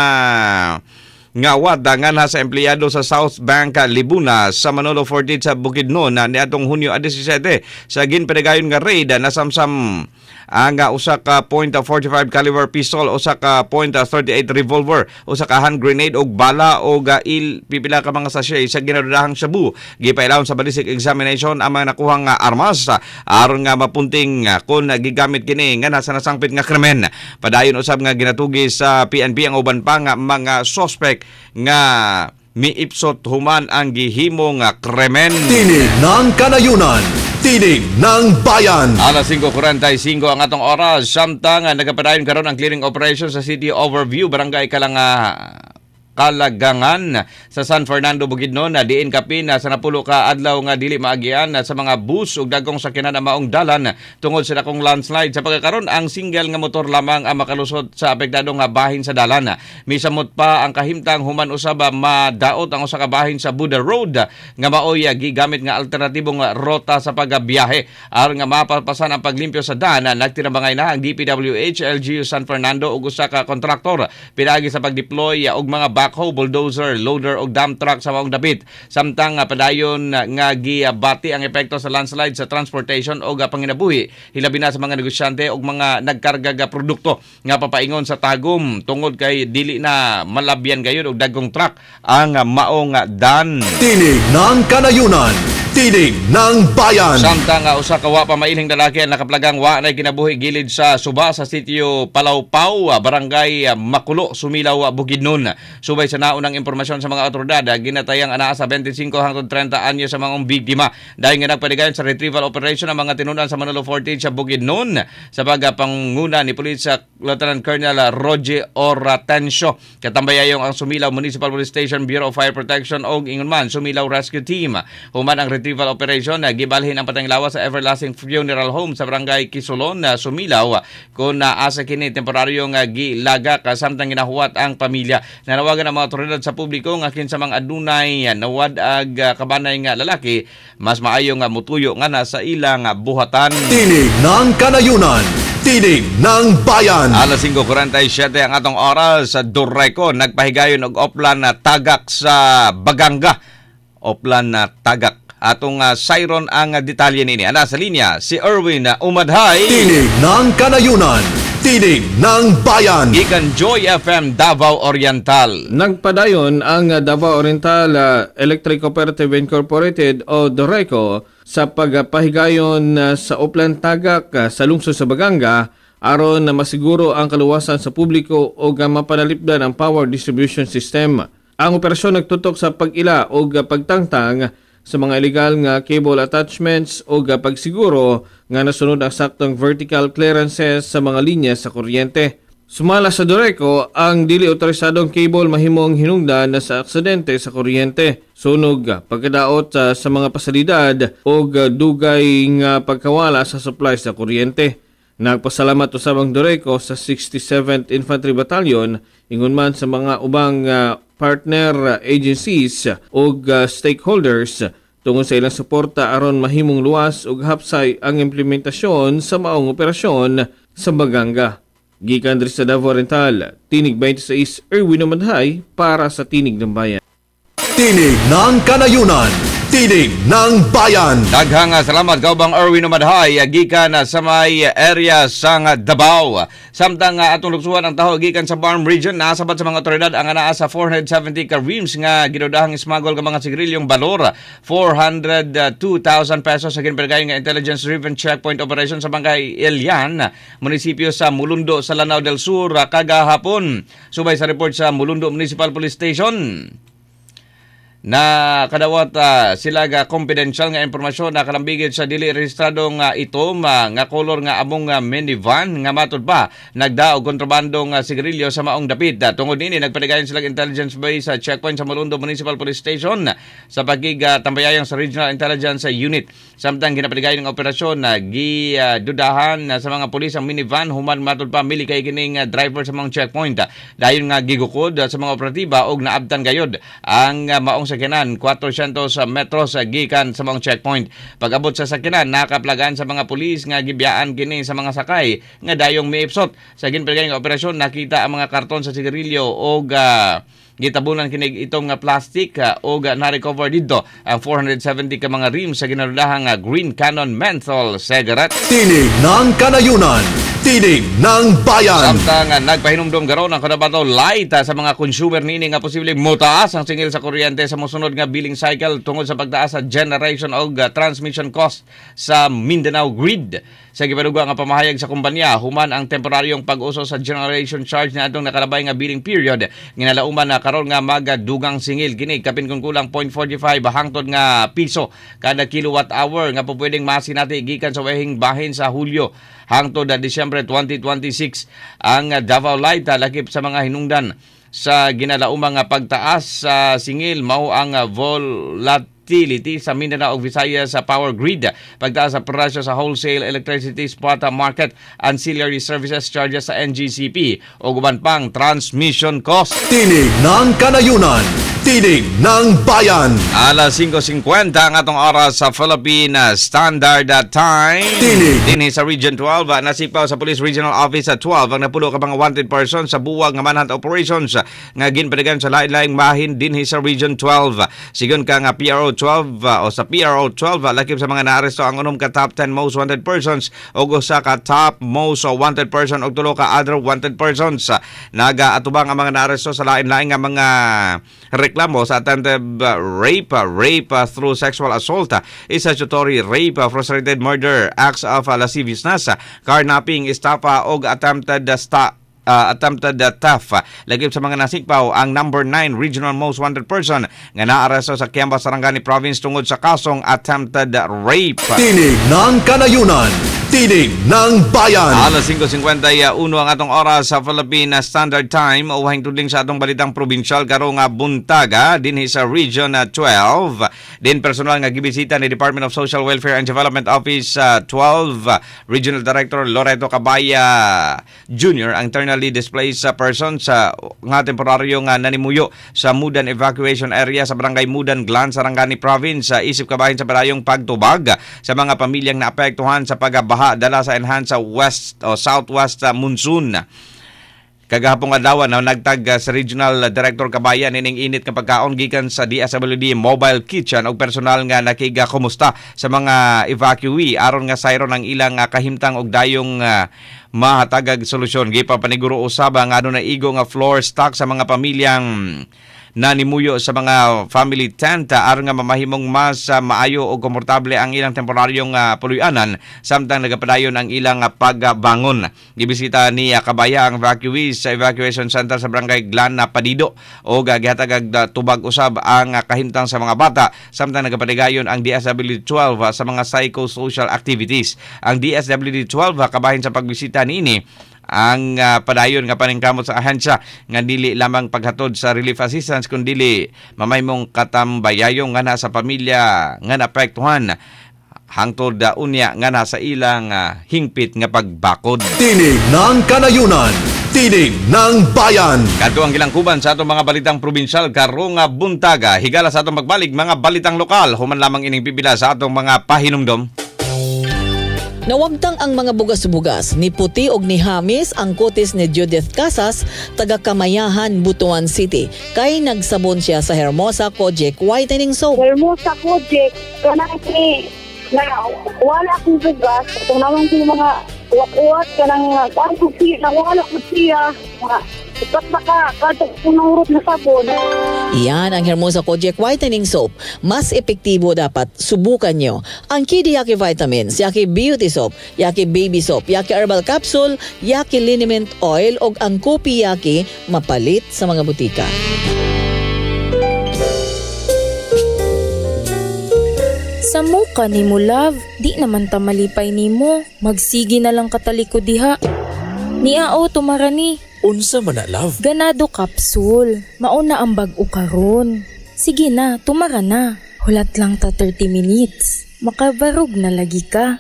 ngawad nga na sa empleyado sa South Bank Libuna sa Manolo fourteen sa Bukidnon na niadtong Hunyo seventeen sa ginpadayon nga raid na samsam ang uh, usa ka point forty-five caliber pistol, usa ka point thirty-eight revolver, usa ka hand grenade og bala og uh, il pipila ka mga sachet sa ginadudahang shabu. Gipailawon sa ballistic examination ang mga nakuhang uh, armas uh, aron nga mapunting uh, kung uh, gigamit kini nga nasa nasangpit nga krimen. Padayon usab nga ginatugi sa P N P ang uban pa nga mga suspect nga miipsot human ang gihimo nga krimen. Tinig ng Kanayunan. Tinig ng Bayan. Alas singko forty-five ang atong oras. Samtang uh, nagapadayon karon ang clearing operation sa City Overview, Barangay Kalanga Kalagangan sa San Fernando, Bukidnon na diin kapin na sa napulo ka adlaw nga dili maagian sa mga bus ug dagkong sakyanan na maong dalan tungod sa dakong landslide. Sa pagkakaron ang single nga motor lamang ang makalusot sa apektado nga bahin sa dalan. Misamot pa ang kahimtang human usaba madaot ang usa ka bahin sa Buda Road nga maoy gigamit nga alternatibong rota sa pagbiyahe aron nga mapapasan ang paglimpyo sa daan. Nagtinabangay na ang D P W H, L G U San Fernando ug usa ka kontraktor pinagi sa pagdeploy og mga backhoe, bulldozer, loader o dump truck sa maong dapit. Samtang uh, padayon uh, nga gibati ang epekto sa landslide sa transportation o uh, panginabuhi. Hilabi na sa mga negosyante o mga nagkarga nga produkto nga papaingon sa tagum tungod kay dili na malabyan gayon og dagkong truck ang uh, maong uh, dan. Tinig ng Kanayunan. Tinig ng Bayan. Samtang uh, usa ka wa pa mailing lalaki ang nakaplagang wa nay kinabuhi gilid sa Suba sa sitio Palawpaw, uh, Barangay uh, Makulo, Sumilaw, uh, Bukidnon. Subay sa naunang impormasyon sa mga otoridad, ginatayang anaa sa twenty-five hangtod thirty anyo sa mga biktima. Dahil nga nagpadigayon sa retrieval operation ang mga tinunan sa Manolo fourteen sa Bukidnon sa pagpanguna ni Police uh, Lieutenant Colonel Roger Oratencio. Katambayayong ang Sumilaw Municipal Police Station, Bureau of Fire Protection o ingon man Sumilaw Rescue Team. Human ang retrieval operation na gibalhin ang patayng lawas sa Everlasting Funeral Home sa barangay Kisulon na Sumilaw kung naasa kini temporaryong uh, gilagak uh, samtang ginahuwat ang pamilya. Nanawagan ang mga otoridad sa publiko nga kinsa mga adunay uh, nawadag uh, kabanay nga lalaki mas maayo nga mutuyo nga na sa ilang uh, buhatan. Tinig ng Kanayunan, Tinig ng Bayan. Alas singko forty-seven ang atong oras sa Dureco nagpahigayon og oplan na tagak sa Baganga. Oplan na tagak. Atong uh, siron ang uh, detalye nini. Ana sa linya si Erwin uh, Umadhay. Tinig ng Kanayunan, Tinig ng Bayan. Gikan Joy F M Davao Oriental. Nagpadayon ang uh, Davao Oriental uh, Electric Cooperative Incorporated o Dureco sa pagpahigayon uh, sa Oplan Tagak uh, sa lungsod sa Baganga aron na masiguro ang kaluwasan sa publiko o uh, mapanalipdan ang power distribution system. Ang operasyon nagtutok sa pag-ila o uh, pagtangtang sa mga illegal nga cable attachments o uh, pagsiguro nga nasunod ang saktong vertical clearances sa mga linya sa kuryente. Sumala sa Dureco, ang dili otorisadong cable mahimong hinungdan na sa aksidente sa kuryente, sunog, pagkadaot uh, sa mga pasalidad o uh, dugay nga pagkawala sa supply sa kuryente. Nagpasalamat usabang Dureco sa sixty-seventh Infantry Battalion ingon man sa mga ubang uh, partner uh, agencies o uh, stakeholders tungod sa ilang suporta aron mahimong luwas ug hapsay ang implementasyon sa maong operasyon sa Baganga. Gikan diri sa Davao Oriental, Tinig twenty-six Erwin Umadhay para sa Tinig ng Bayan. Tinig ng Kanayunan, Tinig ng Bayan. Daghang salamat kaubang Erwin Umadhay gikan sa may area sang Davao. Samtang uh, atong luksuhan ang taho gikan sa Barm Region nasabat sa mga otoridad ang anaa sa four hundred seventy ka reams nga ginudahang smuggle ka mga sigarilyong balor four hundred two thousand pesos sa ginpergayon nga intelligence driven checkpoint operation sa Bangkay Elian, munisipyo sa Mulundo sa Lanao del Sur kagahapon. Subay sa report sa Mulundo Municipal Police Station na kadawat uh, sila ga confidential nga impormasyon na kalambigid sa dili rehistradong uh, itom uh, nga kolor nga among uh, minivan nga matud pa nagdaog kontrabandong uh, sigarilyo sa maong dapit. Uh, tungod nini nagpadayon sila intelligence base sa uh, checkpoint sa Mulundo Municipal Police Station uh, sa pagig uh, tambayayang sa Regional Intelligence Unit. Samtang ginapadayon ng operasyon na uh, gidudahan uh, sa mga pulis ang minivan human matud pa mili kay kining uh, driver sa mga checkpoint. Uh, dayon nga gigukod uh, sa mga operatiba og naabtan gayod ang uh, maong sakyanan four hundred metros uh, gikan sa mga checkpoint. Pag-abot sa sakyanan nakaplagan sa mga pulis nga gibiyaan kini sa mga sakay nga dayong miipsot. Sa ginpadayon nga operasyon nakita ang mga karton sa sigarilyo og uh, gitabunan kinig itong uh, plastic uh, o uh, na-recover dito ang four hundred seventy ka mga rims sa ginaludahang uh, Green Cannon Menthol cigarette. Tinig ng Kanayunan, Tinig ng Bayan. Samtang uh, nagpahinumdum garon ang Cotabato Light uh, sa mga consumer nini nga posibleng motaas ang singil sa kuryente sa mosunod nga billing cycle tungod sa pagtaas sa generation o uh, transmission cost sa Mindanao Grid. Sa gipaduga nga pamahayag sa kumpanya, human ang temporaryong pag-uso sa generation charge na atong nakalabay nga billing period. Ginalauman na karon nga magadugang singil kini kapin kung kulang zero point four five hangtod nga piso kada kilowatt hour nga pupwedeng masinati gikan sa wehing bahin sa Hulyo hangtod na Disyembre twenty twenty-six. Ang Davao Light lakip sa mga hinungdan sa ginalaumang nga pagtaas sa singil mao ang volatility sa Mindanao ug Visayas sa power grid, pagtaas sa presyo sa wholesale electricity spot market, ancillary services charges sa N G C P ug uban pang transmission cost. Tinig ng Kanayunan, Tinig ng Bayan. Alas five fifty ang atong oras sa Philippine Standard Time. Tinig. Dinhi sa Region twelve, nasipaw sa Police Regional Office sa twelve ang napulo ka mga wanted person sa buwag nga manhunt operations nga ginpadagan sa lain-laing bahin dinhi sa Region twelve. Sigon ka nga P R O twelve uh, o sa P R O twelve uh, lakip sa mga naaresto ang unom ka top ten most wanted persons ug usa ka top most uh, wanted person ug tulo ka other wanted persons. Uh, Naga-atubang ang mga naaresto sa lain-laing nga mga reklamo sa attempted uh, rape, uh, rape uh, through sexual assault, uh, statutory rape, uh, frustrated murder, acts of uh, lasciviousness, uh, carnapping, estafa og attempted uh, sta Uh, attempted uh, theft. Uh, lagip sa mga nasikpaw ang number nine regional most wanted person nga naaresto sa Kiambas, Sarangani Province tungod sa kasong attempted rape. Tinig ng Kanayunan, Tinig ng Bayan. Alas singko singkwenta y uno ang atong oras sa Philippine Standard Time. Uwahing tudling sa atong balitang probinsyal karong nga buntaga dinhi sa Region uh, twelve. Din personal nga gibisita ni Department of Social Welfare and Development Office uh, twelve uh, Regional Director Loreto Cabaya Junior ang internally displaced uh, person sa nga temporaryo nga nanimuyo sa Mudan Evacuation Area sa Barangay Mudan, Glan, Sarangani Province. Uh, isip kabahin sa padayong pagtubag sa mga pamilyang naapektuhan sa pagbaha dala sa enhance sa west o southwest uh, monsoon. Kagahapon adlaw na nagtag uh, sa Regional Director Kabayan ining init nga pagkaon gikan sa D S W D Mobile Kitchen og personal nga nakiga kumusta sa mga evacuee aron nga sayron ang ilang uh, kahimtang og dayong uh, mahatagag solusyon. Gipapaniguro usab nga aduna igo nga floor stock sa mga pamilyang nanimuyo sa mga family tent uh, aron nga mamahimong mas uh, maayo o komportable ang ilang temporaryong uh, puluyanan samtang nagapadayon ang ilang uh, pagbangon. Gibisita ni uh, Kabaya ang evacuees sa evacuation center sa Barangay Glan na Padido o gihatag uh, tubag usab ang uh, kahimtang sa mga bata samtang nagapadayon ang D S W D twelve uh, sa mga psychosocial activities. Ang D S W D twelve uh, kabahin sa pagbisita niini ang uh, padayon nga paningkamot sa ahensya nga dili lamang paghatod sa relief assistance kundi dili mamaymong katambayayong nga na sa pamilya nga naapektuhan hangtod uh, unya nga na sa ilang uh, hingpit nga pagbakod. Tinig ng Kanayunan. Tinig ng Bayan. Kadto ang gilangkuban sa atong mga balitang probinsyal karong nga buntaga. Higala sa atong magbalig mga balitang lokal human lamang ining pipila sa atong mga pahinumdom. Nawagtang ang mga bugas-bugas ni Puti og ni Hamis ang kutis ni Judith Casas taga Kamayahan, Butuan City kay nagsabon siya sa Hermosa Kojic Whitening Soap. Hermosa Kojic kanang ni na wala akong bugas itong naman ko mga uwat-uwat kanang parang kusiya na wala kusiya ipat baka kadto punurot na sabon. Iyan ang Hermosa Kojic Whitening Soap. Mas epektibo dapat subukan nyo ang Kidi Yaki Vitamins, Yaki Beauty Soap, Yaki Baby Soap, Yaki Herbal Capsule, Yaki Liniment Oil o ang Kopi Yaki mapalit sa mga butika. Sa muka ni mo, love, di naman tamalipay ni mo. Magsigi na lang kataliko diha. Niao tumarani. Unsa man na, love? Ganado Capsule. Mauna ang bag-o karon. Sige na, tumara na. Hulat lang ta thirty minutes. Makabarog na lagi ka.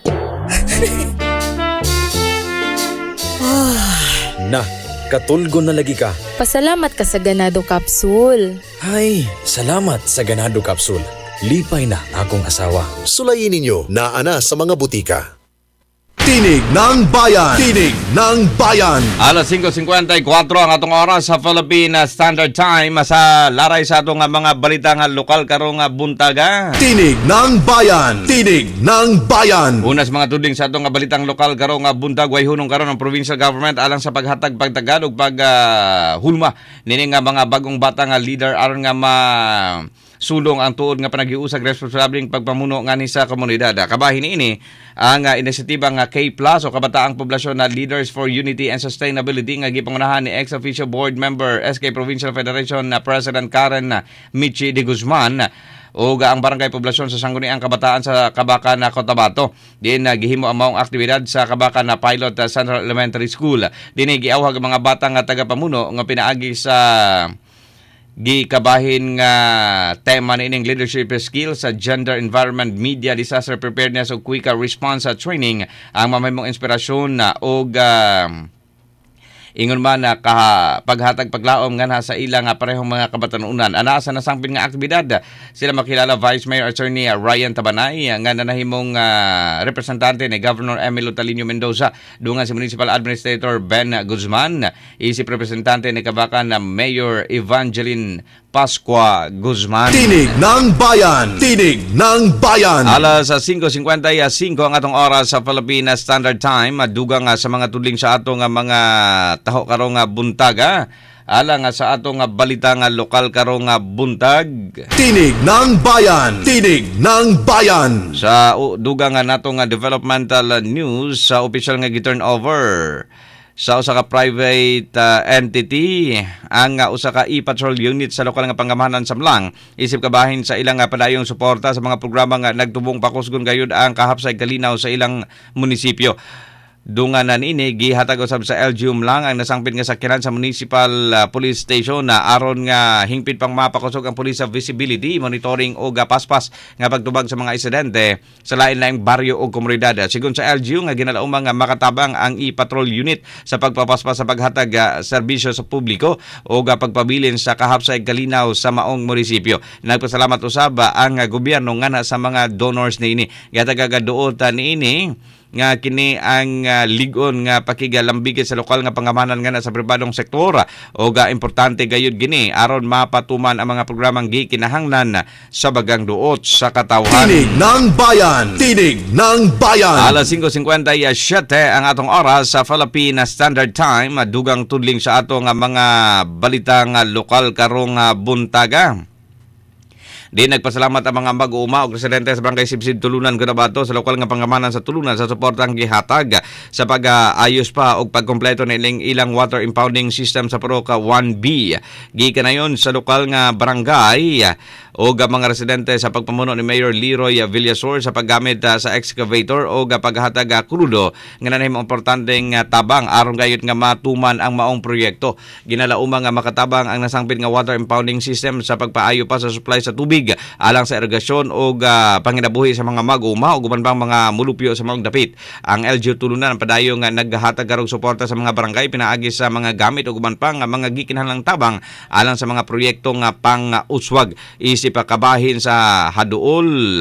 Na, katulgo na lagi ka. Pasalamat ka sa Ganado Capsule. Ay, salamat sa Ganado Capsule. Lipay na akong asawa. Sulayin ninyo na ana sa mga butika. Tinig ng Bayan. Tinig ng Bayan. Alas singko singkwenta y kuwatro ang atong oras sa Philippine Standard Time sa laray sa atong mga balita nga lokal karong buntaga. Tinig ng Bayan. Tinig ng Bayan. Unas mga tudling sa atong balitang lokal karong buntag way hunong karon ng provincial government alang sa paghatag pagtagad ug pag uh, hulma nini nga mga bagong bata nga leader aron nga ma sulong ang tuod nga panagiusag responsableng pagpamuno nga ni sa komunidad. Kabahin ini ang uh, inisyatiba nga K plus o Kabataang Poblasyon na Leaders for Unity and Sustainability nga gipangunahan ni ex-officio board member S K Provincial Federation na President Karen Michi de Guzman o ang barangay poblasyon sa sangguniang kabataan sa Kabakan na Cotabato. Din uh, gihimo ang maong aktibidad sa Kabakan na Pilot uh, Central Elementary School. Din giawhag ang mga bata nga tagapamuno nga pinaagi sa gikabahin nga tema nining leadership skills sa gender, environment, media, disaster preparedness o quick response training ang mamahimong inspirasyon na og uh, ingon man na uh, paghatag paglaom nga sa ilang uh, parehong mga kabatanunan. Ana sa nasangpin nga aktibidad sila makilala Vice Mayor Attorney uh, Ryan Tabanay uh, nga nanahimong uh, representante ni Governor Emilio Talino Mendoza, dungan si Municipal Administrator Ben Guzman, isip representante ni Kabakan na Mayor Evangeline Pascua Guzman. Tinig ng Bayan. Tinig ng Bayan. Alas singko singkwenta y singko ang atong oras sa Philippine Standard Time. Dugang sa mga tudling sa atong mga taho karong buntaga. Ala nga sa atong balita nga lokal karong buntag. Tinig ng Bayan. Tinig ng Bayan. Sa dugang nga natong developmental news sa official nga gi-turn over sa usa ka private uh, entity ang uh, usa ka e-patrol unit sa lokal nga pangamahanan sa Mlang isip kabahin sa ilang uh, padayong suporta sa mga programa nga nagtubong pakusgon gayud ang kahapsay kalinaw sa ilang munisipyo. Dunganan ini gihatag usab sa L G U Mlang ang nasangpit nga sakyanan sa Municipal uh, Police Station na aron nga hingpit pang mapakusog ang police sa visibility, monitoring o gapaspas nga pagtubag sa mga insidente sa lain-laing baryo o komunidad. Sigon sa L G U nga ginalaumang nga makatabang ang e-patrol unit sa pagpapaspas sa paghatag uh, serbisyo sa publiko o ga pagpabilin sa kahapsay kalinaw sa maong munisipyo. Nagpasalamat usab ang uh, gobyerno nga sa mga donors niini. Gatagaduot niini nga kini ang uh, ligon nga pakigalambigit sa lokal nga pangamahanan nga sa pribadong sektor o ga importante gayud gini aron mapatuman ang mga programang gikinahanglan sa bagang duot sa katawhan. Tinig ng Bayan! Tinig ng Bayan! Alas five fifty-seven ang atong oras sa Philippine Standard Time, dugang tudling sa atong mga balitang lokal karong buntaga. Di nagpasalamat ang mga mag-uuma o residente sa Barangay Sibsid Tulunan, Cotabato sa lokal nga pangamahanan sa Tulunan sa suportang gihatag sa pag-ayos pa o pagkompleto na ilang ilang water impounding system sa Paroka one B. Gikanayon sa lokal nga barangay o ga mga residente sa pagpamuno ni Mayor Leroy Villasor sa paggamit uh, sa excavator o ga paghatag uh, krudo nga nanahimong importanteng uh, tabang aron gayud nga matuman ang maong proyekto. Ginalauma nga makatabang ang nasangpit nga water impounding system sa pagpaayo pa sa supply sa tubig alang sa irigasyon o uh, panginabuhi sa mga mag-uma o guman bang mga mulupyo sa mga dapit. Ang L G U Tulunan padayon nga naghatag karong suporta sa mga barangay pinaagi sa mga gamit o guman pang mga gikinahanglang tabang alang sa mga proyekto nga pang-uswag isip kabahin sa haduol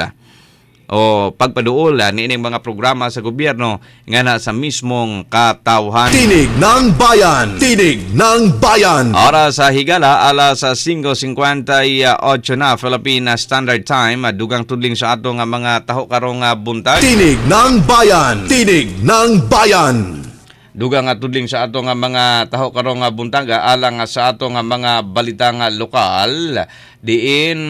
o pagpaduol ni ining mga programa sa gobyerno nga na sa mismong katawhan. Tinig ng Bayan! Tinig ng Bayan! Oras sa higala, alas five fifty-eight na Philippine Standard Time, dugang tudling sa ato nga mga taho karong buntag. Tinig ng Bayan! Tinig ng Bayan! Dugang nga tudling sa ato nga mga taho karong buntag alang sa ato nga mga balitang lokal diin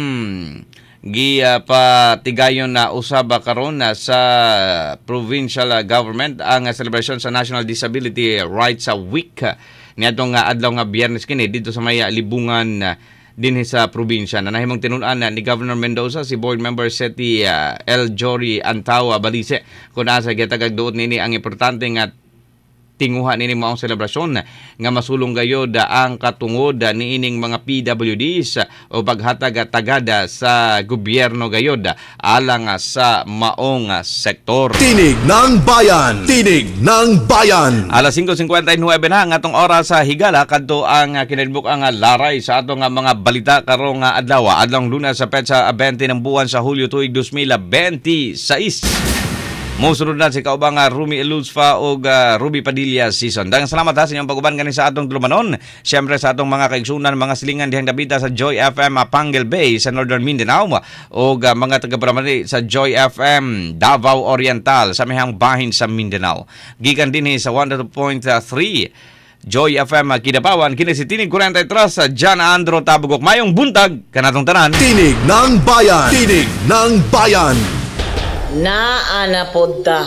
giya pa tigayon na usaba karon na sa provincial government ang celebration sa National Disability Rights Week niadtong nga adlaw nga Biyernes kini dito sa may libungan dinhi sa probinsya. Nanahimong tinun-an ni Governor Mendoza si Board Member Seti uh, L. Jory Antawa Balise kung asa gitagag duot nini ang importante nga tinguha nini maong selebrasyon nga masulong gayod ang katungod niining mga P W Ds o paghatag tagada sa gobyerno gayod alang sa maong sektor. Tinig ng Bayan! Tinig ng Bayan! Alas five fifty-nine na ang atong oras sa higala kadto ang kinadbuk ang laray sa atong mga balita karong adlaw adlong Lunes sa petsa twenty ng buwan sa Hulyo tuig twenty twenty-six. Musunod na si kaubang uh, Rumi Eluzfa o uh, Ruby Padilla season. Dagang salamat ha sa inyong pag-uban ganin sa atong tulumanon. Siyempre sa atong mga kaigsunan, mga silingan dihang dabita sa Joy F M uh, Pangal Bay sa Northern Mindanao o uh, mga taga-Bramani sa Joy F M Davao Oriental sa mihang bahin sa Mindanao. Gikan din sa one oh two point three Joy F M Kidapawan, kini si Tinig forty-three sa Jan Andro Tabugok. Mayong buntag kanatong tanan. Tinig ng Bayan! Tinig ng Bayan! Naana podta.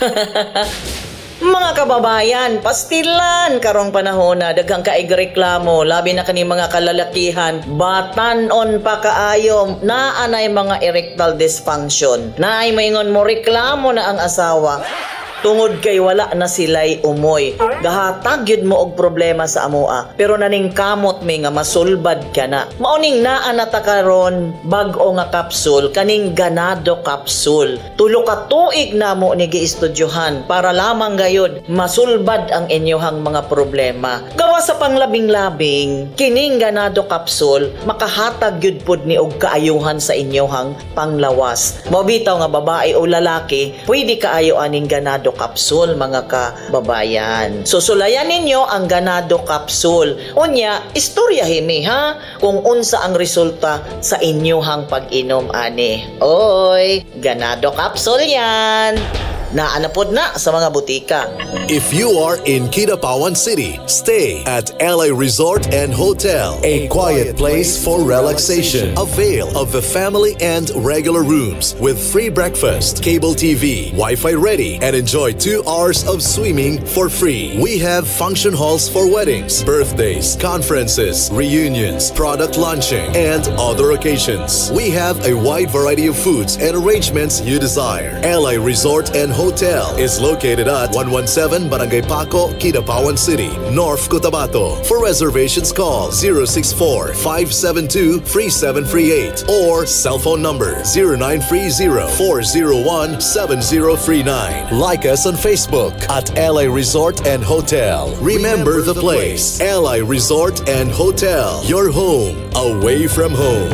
Mga kababayan, pastilan karong panahon na daghang kaig reklamo labi na kani mga kalalakihan batan-on pa kaayo naanay mga erectile dysfunction. Naay moingon mo reklamo na ang asawa tungod kay wala na sila'y umoy. Gahatag yun mo og problema sa amoa. Pero naning kamot may nga masulbad ka na. Mauning naa na ta karon bag-o nga kapsul, kaning ganado kapsul. Tulo ka tuig na mo ni giistudyohan para lamang gayod masulbad ang inyohang mga problema. Gawa sa panglabing-labing, kining ganado kapsul makahatag yun pod ni og kaayuhan sa inyohang panglawas. Mabitaw nga babae o lalaki, pwede kaayo aning ganado kapsul mga kababayan. Susulayan ninyo ang ganado kapsul. Unya, istorya himi ha kung unsa ang resulta sa inyohang pag-inom ani. Oy, ganado kapsul yan. Naanapod na sa mga butika. If you are in Kidapawan City, stay at L A Resort and Hotel, a quiet place for relaxation. Avail of the family and regular rooms with free breakfast, cable T V, Wi-Fi ready, and enjoy two hours of swimming for free. We have function halls for weddings, birthdays, conferences, reunions, product launching, and other occasions. We have a wide variety of foods and arrangements you desire. L A Resort and Hotel is located at one seventeen Barangay Paco, Kidapawan City, North Cotabato. For reservations, call zero six four, five seven two, three seven three eight or cell phone number zero nine three zero, four zero one, seven zero three nine. Like us on Facebook at L A Resort and Hotel. Remember the place, L A Resort and Hotel, your home away from home.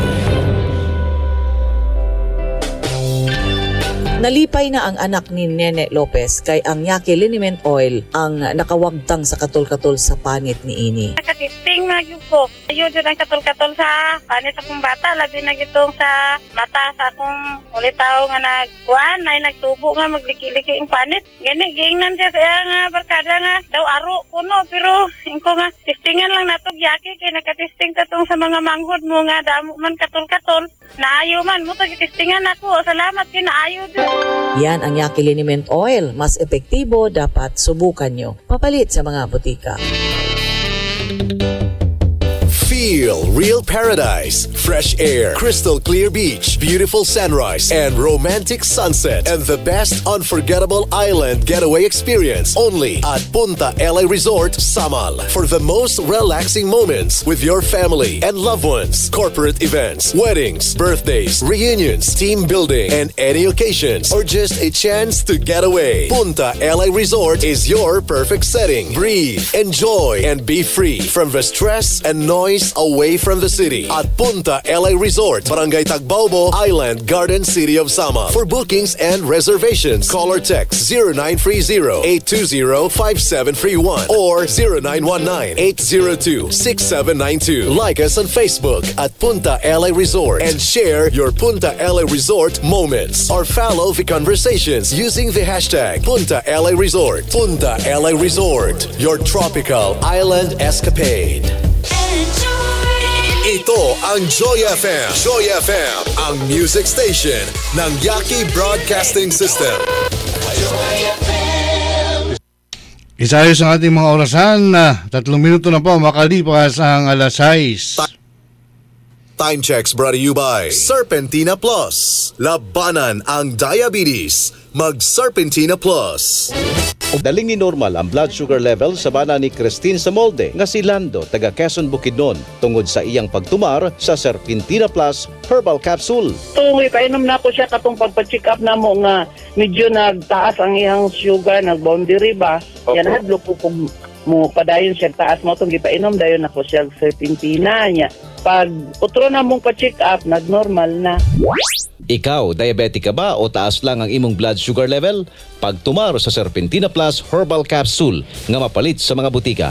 Nalipay na ang anak ni Nene Lopez kay ang Yaki Liniment Oil ang nakawagtang sa katol-katol sa panit ni Ini. Nakatisting na yun ko. Ayun dyan ang katol-katol sa panit akong bata. Labi na gitong sa mata sa akong ulitaw nga nagkuhan ay nagtubo nga magliki-liki ang panit. Gani, giingnan siya sa nga barkada nga daw aro kuno. Pero ingko nga tistingan lang natog Yaki kay nakatisting tatong sa mga manghod mo nga damo man katol-katol. Naayo man mo tagitistingan ako. Salamat kinaayo dyan. Yan ang Yaki Liniment Oil. Mas epektibo, dapat subukan nyo. Papalit sa mga butika. Feel real paradise, fresh air, crystal clear beach, beautiful sunrise, and romantic sunset, and the best unforgettable island getaway experience only at Punta L A Resort, Samal. For the most relaxing moments with your family and loved ones, corporate events, weddings, birthdays, reunions, team building, and any occasions, or just a chance to get away, Punta L A Resort is your perfect setting. Breathe, enjoy, and be free from the stress and noise away from the city at Punta L A Resort, Barangay Tagbaobo, Island Garden City of Sama. For bookings and reservations, call or text zero nine three zero, eight two zero, five seven three one or zero nine one nine, eight zero two, six seven nine two. Like us on Facebook at Punta L A Resort and share your Punta L A Resort moments or follow the conversations using the hashtag Punta L A Resort. Punta L A Resort, your tropical island escapade. Ito ang Joy F M. Joy F M, ang music station ng Yaki Broadcasting System. Isayos ang ating mga orasan. Tatlong minuto na po makalipas ang alas sais. Time checks brought to you by Serpentina Plus. Labanan ang diabetes. Mag Serpentina Plus. Daling ni normal ang blood sugar level sa bana ni Christine sa molde nga si Lando taga Quezon Bukidnon tungod sa iyang pagtumar sa Serpentina Plus Herbal Capsule. Tungoy painom na ko siya katong pagpa-check up na mo nga medyo nagtaas ang iyang sugar, nag-boundary ba? Okay. Yan hadlo po kung mo padayon siya taas mo itong gipainom dayon ako siya Serpentina niya. Pag utro na mong pa-check up, nag-normal na. Ikaw, diabetic ka ba o taas lang ang imong blood sugar level? Pagtumar sa Serpentina Plus Herbal Capsule nga mapalit sa mga butika.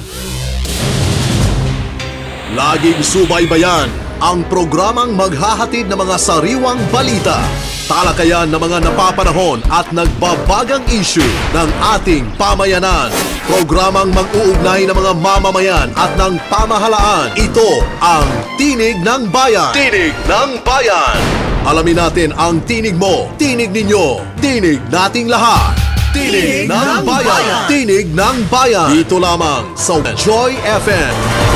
Laging subaybayan ang programang maghahatid ng mga sariwang balita, talakayan ng mga napapanahon at nagbabagang issue ng ating pamayanan. Programang mag-uugnay ng mga mamamayan at ng pamahalaan. Ito ang Tinig ng Bayan. Tinig ng Bayan. Alamin natin ang tinig mo, tinig ninyo, tinig nating lahat. Tinig, tinig ng, ng bayan. bayan. Tinig ng Bayan. Dito lamang sa Joy F M.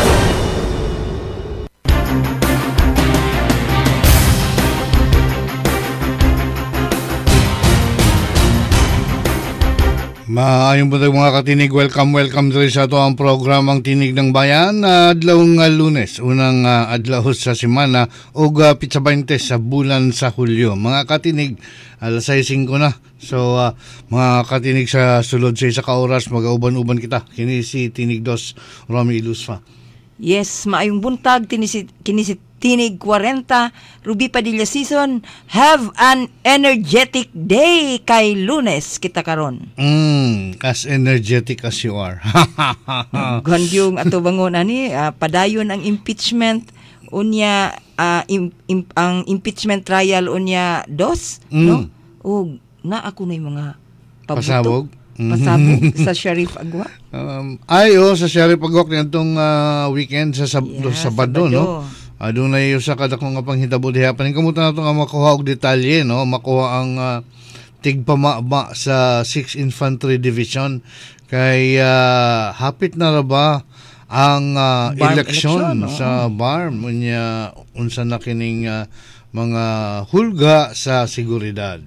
Maayong po tayo mga katinig. Welcome, welcome dito sa ito ang programang Tinig ng Bayan. Uh, adlawng uh, Lunes, unang uh, adlaw sa simana o uh, Pizza twenty sa bulan sa Hulyo. Mga katinig, alas singko na. So, uh, mga katinig sa sulod sa isa ka oras, mag-auban-uban kita. Kini si Tinig dos, Romy Ilusfa. Yes, maayong buntag, tinisi, kinisi Tinig forty, Ruby Padilla Season. Have an energetic day kay Lunes kita karon. Mm, as energetic as you are. Gandyong ato bangon ani, uh, padayon ang impeachment unya uh, im, im, ang impeachment trial unya dos, mm. no? O na ako na yung mga pabuto. Pasabog. Pasabog sa Sheriff Agwa. Um, ay, oh, sa Sheriff Agwak nitong uh, weekend sa sab- Yeah, Sabado, Sabado. no? Adun na yung sa kadakong nga panghitabo diha. Paningkamutan nato nga makuha og detalye, no? Makuha ang uh, tigpamaba sa sixth Infantry Division kay uh, hapit na ra ba ang uh, B A R M election, election, no? sa B A R M unya unsa na kining uh, mga hulga sa seguridad.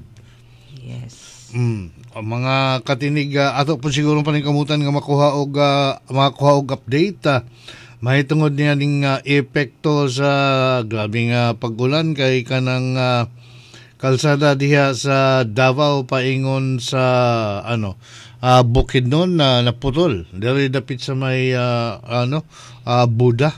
Yes. Mm, ang mga katinig uh, ato po siguro paningkamutan nga makuha og uh, makuha og update uh, mahitungod niya ning uh, epekto sa grabing uh, pagulan kay kanang uh, kalsada diha sa Davao paingon sa ano uh, Bukidnon na uh, naputol diri dapit sa may uh, ano uh, Buda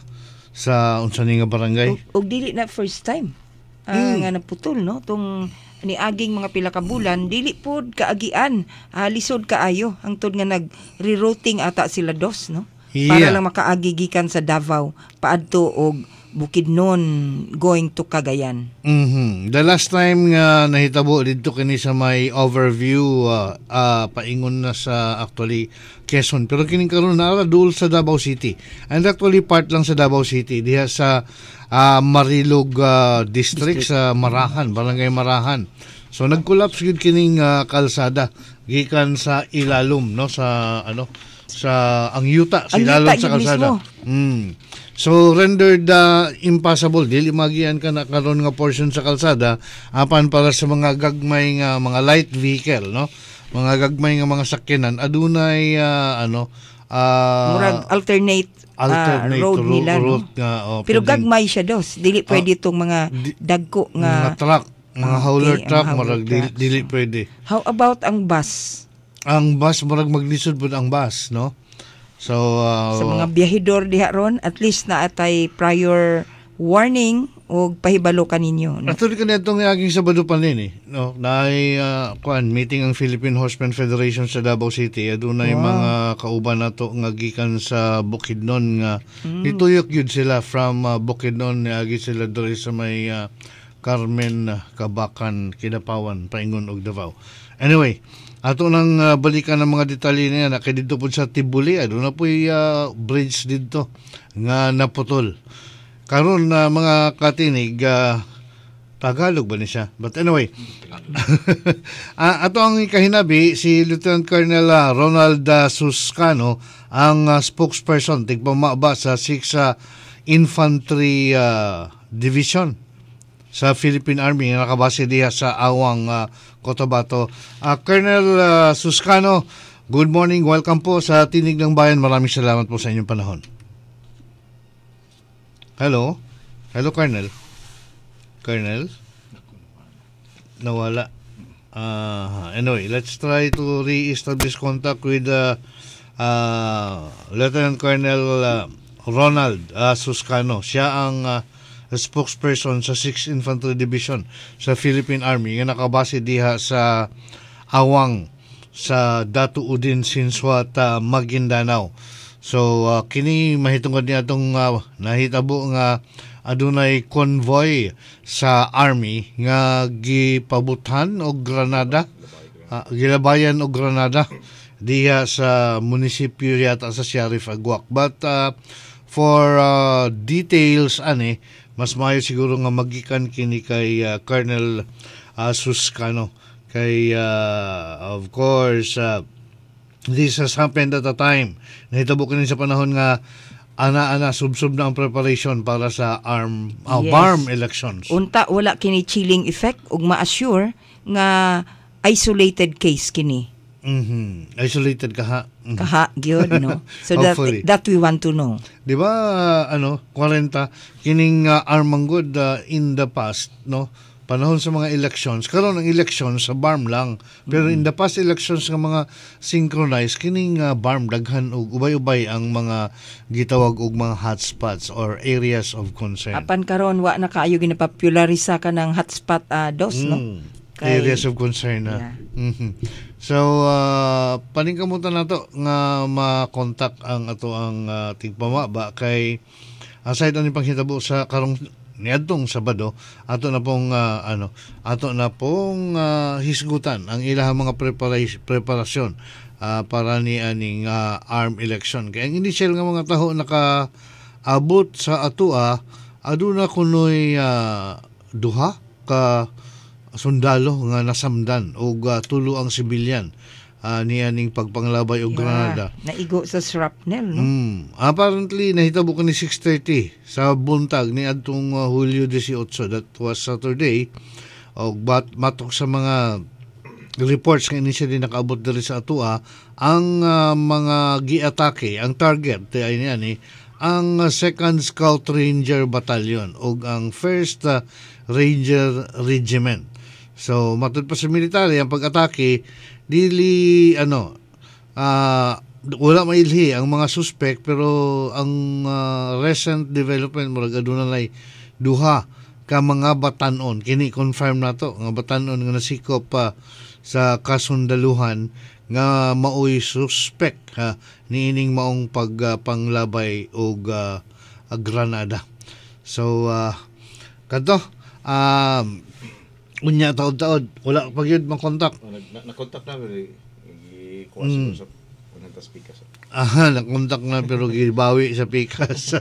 sa unsa ni nga barangay. Og, og dili na first time uh, Mm. nga naputol, no? Tong niaging mga pila ka bulan, dili pod kaagian, uh, lisod kaayo hangtod nga nag-rerouting ata sila dos, no? Para Yeah. lang makaagi gikan sa Davao paadto og Bukidnon going to Cagayan. Mhm. The last time nga nahitabo didto kini sa may overview uh, uh, paingon na sa actually Quezon pero kining karon na dul sa Davao City. And actually part lang sa Davao City diha sa uh, Marilog uh, district, district sa Marahan, Barangay Marahan. So nag-collapse gid kining uh, kalsada gikan sa ilalom, no, sa ano sa ang yuta sa Ang ilalom yuta sa yun kalsada. mismo. Mm. So rendered uh, impossible dili magian ka na karon nga portion sa kalsada apan para sa mga gagmay nga mga light vehicle, no, mga gagmay nga mga sakyanan adunay uh, ano uh, Murag alternate, ah, alternate road ro- nila, no? route nga, oh, Pero pwedeng- gagmay siya dos, dili pwede itong mga dagko mga nga truck, mga Ah, hauler okay, ang truck hauler murag dili, trucks. dili pwede. How about ang bus? Ang bus murag maglisod pud ang bus, no. So uh, Sa mga biyahidor diha ron, at least na atay prior warning o pahibalo kaninyo, no? Actually kanitong aging Sabado pa rin eh, no, na uh, kuan meeting ang Philippine Horsemen Federation sa Davao City adunay Wow. mga kauban nato nga gikan sa Bukidnon nga Mm. nituyok yun sila from uh, Bukidnon agi sila diri sa may uh, Carmen, Kabakan, Kidapawan, paingon og Davao. Anyway, ato nang uh, balikan ng mga detalye niya na kay dito po sa Tibuli aduna po'y uh, bridge dito nga naputol. Karon na uh, mga katinig uh, Tagalog ba ni siya? But anyway, uh, ato ang kahinabi si Lieutenant Colonel uh, Ronald uh, Suscano ang uh, spokesperson tigpamaba sa sixth uh, Infantry uh, Division sa Philippine Army nga nakabase diha sa Awang, uh, Cotabato. Uh, Colonel uh, Suscano, good morning. Welcome po sa Tinig ng Bayan. Maraming salamat po sa inyong panahon. Hello? Hello, Colonel? Colonel? Nawala. Uh, anyway, let's try to re-establish contact with uh, uh, Lieutenant Colonel uh, Ronald uh, Suscano. Siya ang uh, spokesperson sa sixth Infantry Division sa Philippine Army nga nakabase diha sa Awang sa Datu Udin Sinswat uh, Maguindanao. So uh, kini mahitungod niya itong uh, nahitabo nga adunay convoy sa Army nga gipabutan og granada, uh, gilabayan og granada diha sa munisipyo yata sa Sheriff Agwak. But uh, for uh, details ani mas maayo siguro nga magikan kini kay uh, Colonel uh, Suscano kay uh, of course uh, this has happened at a time nahitabo kini sa panahon nga ana-ana subsub na ang preparation para sa arm uh, Yes. B A R M elections. Unta wala kini chilling effect ug ma-assure nga isolated case kini. Mhm. Isolated kaha. Mhm. Kaha gyud, no? So that Hopefully. that we want to know. Di ba uh, ano forty kining uh, armanggod uh, in the past, no, panahon sa mga elections karon ang elections sa B A R M lang pero in the past elections nga mga synchronized kining uh, B A R M daghan og ubay-ubay ang mga gitawag og mga hotspots or areas of concern. Apan karon wa na kaayo ginapopulariza ka ng hotspot uh, dos, no? Mm. Kay- Areas of concern na. Yeah. Mhm. So uh, paningkamutan nato nga ma-contact ang ato ang uh, tigpamaba kay aside ani panghitabo sa karong niadtong Sabado ato na pong uh, ano ato na pong uh, hisgutan ang ilahang mga preparation preparasyon uh, para ni aning uh, arm election. Kaya ang initial nga mga taho naka abot sa atua aduna kunoy uh, duha ka sundalo nga nasamdan og uh, tulo ang sibilyan uh, niya ning pagpanglabay og Granada. Naigo sa shrapnel, no? Mm. Apparently, nahitabo ko ni six thirty sa buntag ni adtong uh, Hulyo eighteen, that was Saturday. O bat matok sa mga reports nga initially nakaabot diri sa atua, ang uh, mga giatake, ang target ay niya ni ang uh, second Scout Ranger Battalion o ang first uh, Ranger Regiment. So, matod pa sa military, ang pag-atake, dili, ano, uh, wala mailhi ang mga suspect, pero ang uh, recent development, murag aduna lay duha ka mga batanon. Kini confirm na to, nga batanon nga nasikop pa uh, sa kasundaluhan nga maoy suspect ha, niining maong pagpanglabay uh, og uh, Granada. So, uh, kadto, um, unya taod-taod, wala pag yun makontak. Na-contact na, pero i-kuha Mm. sa panantas pikas. Aha, nakontak na pero gibawi sa pikas.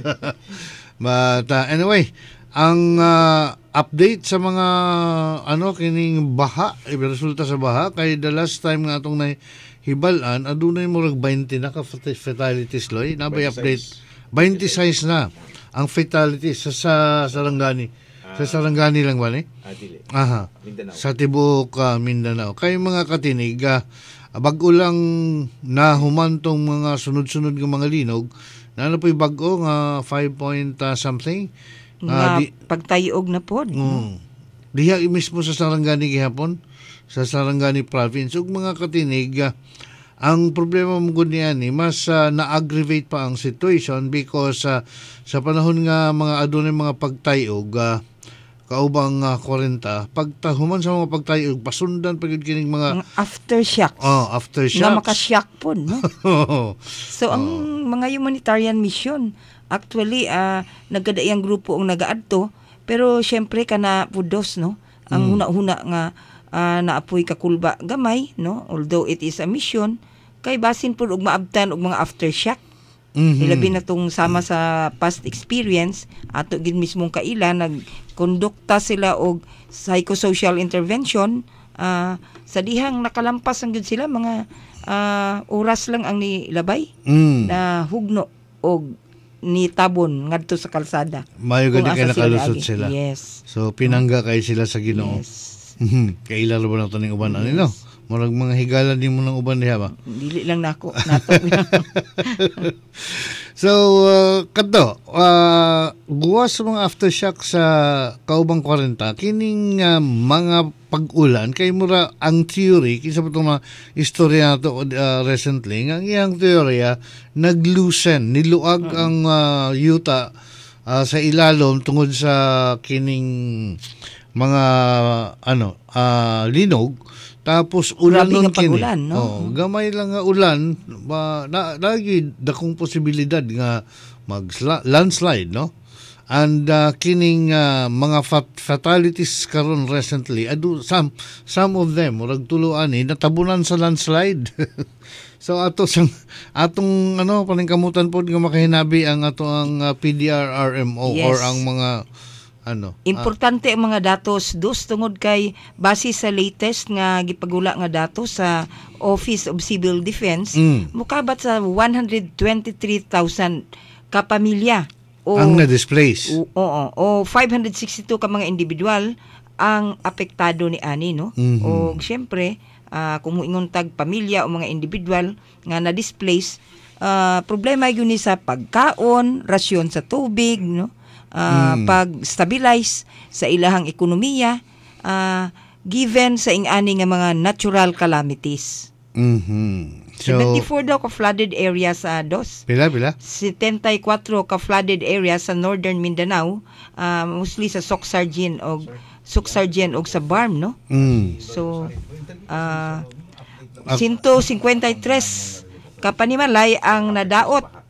But uh, anyway, ang uh, update sa mga ano kining baha, eh, resulta sa baha kay the last time nga atong nahibalan adunay murag twenty na ka fatalities loy, nabay update twenty-six na ang fatalities sa, sa Sarangani. Sa Sarangani lang ba ni? Ah, dili. Aha. Mindanao. Sa tibuok uh, Mindanao. Kay mga katinig, uh, bago lang na humantong mga sunod-sunod ng mga linog, na ano po'y bago nga five point uh, something. Nga Uh, di, pagtayog na po. mm, diha mismo sa Sarangani gihapon, sa Sarangani province. Ug mga katinig, uh, ang problema mo gud niyan ni mas uh, na-aggravate pa ang situation because uh, sa panahon nga mga adunay mga pagtayog, uh, kaubang uh, forty, pagtahuman sa mga pagtayog, pasundan pagid kining mga aftershocks. Oh, aftershocks. Na makashock po, no? So, ang mga humanitarian mission, actually, uh, nagkadaiyang grupo ang nagaadto, pero syempre kana pudos, no? Ang Mm. huna-huna nga uh, naapoy kakulba gamay, no? Although it is a mission, kay basin po og maabtan og mga aftershock. Mhm. Ilabi na tong sama sa past experience, ato gid mismong kaila nagkondukta sila og psychosocial intervention, uh, sa dihang nakalampas ang gid sila mga uh, oras lang ang nilabay Mm. na hugno og ni tabon ngadto sa kalsada. Mayo gani Kung kay asa nakalusot agi. sila. Yes. So pinangga kay sila sa Ginoo. Mhm. Kaila ra ba na taning uban ani no? Murag mga higala din mo ng uban diha ba? Dili lang nako nato. So, uh, kadto, uh, buwas sa mga aftershock sa kaubang forty, kining uh, mga pag-ulan, kay mura ang theory, kisa pa itong mga istorya na to uh, recently, ang iyang teorya, naglusen, niluag ang uh, yuta uh, sa ilalom tungod sa kining mga ano uh, linog. Tapos ulan Grabe nun nga pag-ulan, no? Oh, gamay lang nga ulan, ba, na, lagi dakong posibilidad nga mag landslide, no? And uh, kining uh, mga fat- fatalities karon recently, adu some some of them murag tuluan ni natabunan sa landslide. So ato sang atong ano paningkamutan pod nga makahinabi ang ato ang uh, P D R R M O Yes. or ang mga ano Importante ang mga datos dos tungod kay base sa latest nga gipagula nga datos sa Office of Civil Defense, Mm. mukabat sa one hundred twenty-three thousand ka pamilya o ang na-displace. o, oo, o five hundred sixty-two ka mga individual ang apektado ni ani, no? Mhm. O syempre ah, kung moingon tag pamilya o mga individual nga na-displace, ah, problema yun ni sa pagkaon, rasyon sa tubig, no? Ah, Mm. pag-stabilize sa ilahang ekonomiya, ah, given sa ing-ani nga mga natural calamities. Mhm. So seventy-four daw ka flooded area sa dos. pila pila? seventy-four ka flooded area sa northern Mindanao, ah, mostly sa Socsargin o Socsargin og sa Barm, no? Mm. So ah one fifty-three ka panimalay ang nadaot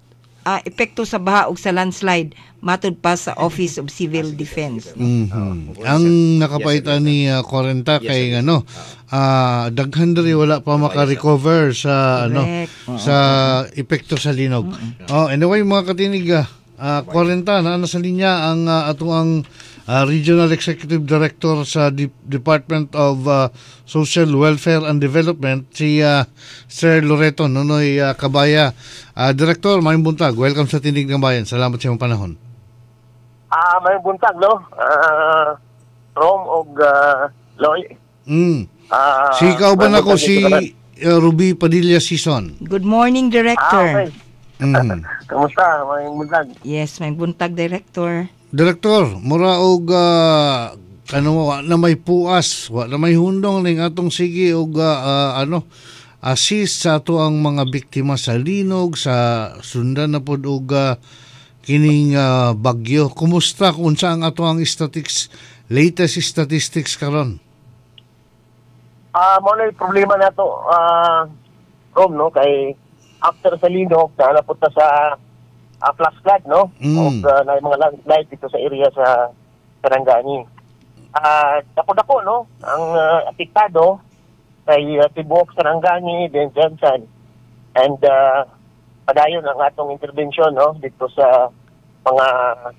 ah, epekto sa baha ug sa landslide matud pa sa Office of Civil Defense. Mhm. Ang nakapaitan ni uh, Corenta kay ano, ah, daghan diri wala pa maka-recover sa ano Correct. sa epekto sa linog. Oh, anyway mga katinig, uh, Corenta na nasa linya ang uh, ato ang uh, Regional Executive Director sa Di- Department of uh, Social Welfare and Development, si uh, Sir Loreto Nonoy uh, Cabaya. Uh, Director, may buntag. Welcome sa Tinig ng Bayan. Salamat sa iyong panahon. Ah, may buntag, no? Ah, Rom og uh, Loy. Mm. Ah, Si ikaw ba may na ko buntag si dito uh, Ruby Padilla Season? Good morning, Director. Ah, okay. Mm. Kamusta? May buntag. Yes, may buntag, Director. Direktor, mura og uh, ano wa na may puas, wa na may hundong ning atong sige og uh, uh, ano assist sa ato ang mga biktima sa linog sa sundan na pod og uh, kining uh, bagyo. Kumusta kung sa ang ato ang statistics latest statistics karon? Ah, mo na yung problema na to, ah, Rom, no? Kay after sa linog, naanapot na sa uh, flash flood, no? Mm. O uh, na yung mga landslide dito sa area sa Sarangani. Ah, dako-dako, no? Ang uh, apektado kay uh, Tibok, Sarangani, then Johnson. And uh, padayon ang atong intervention, no? Dito sa mga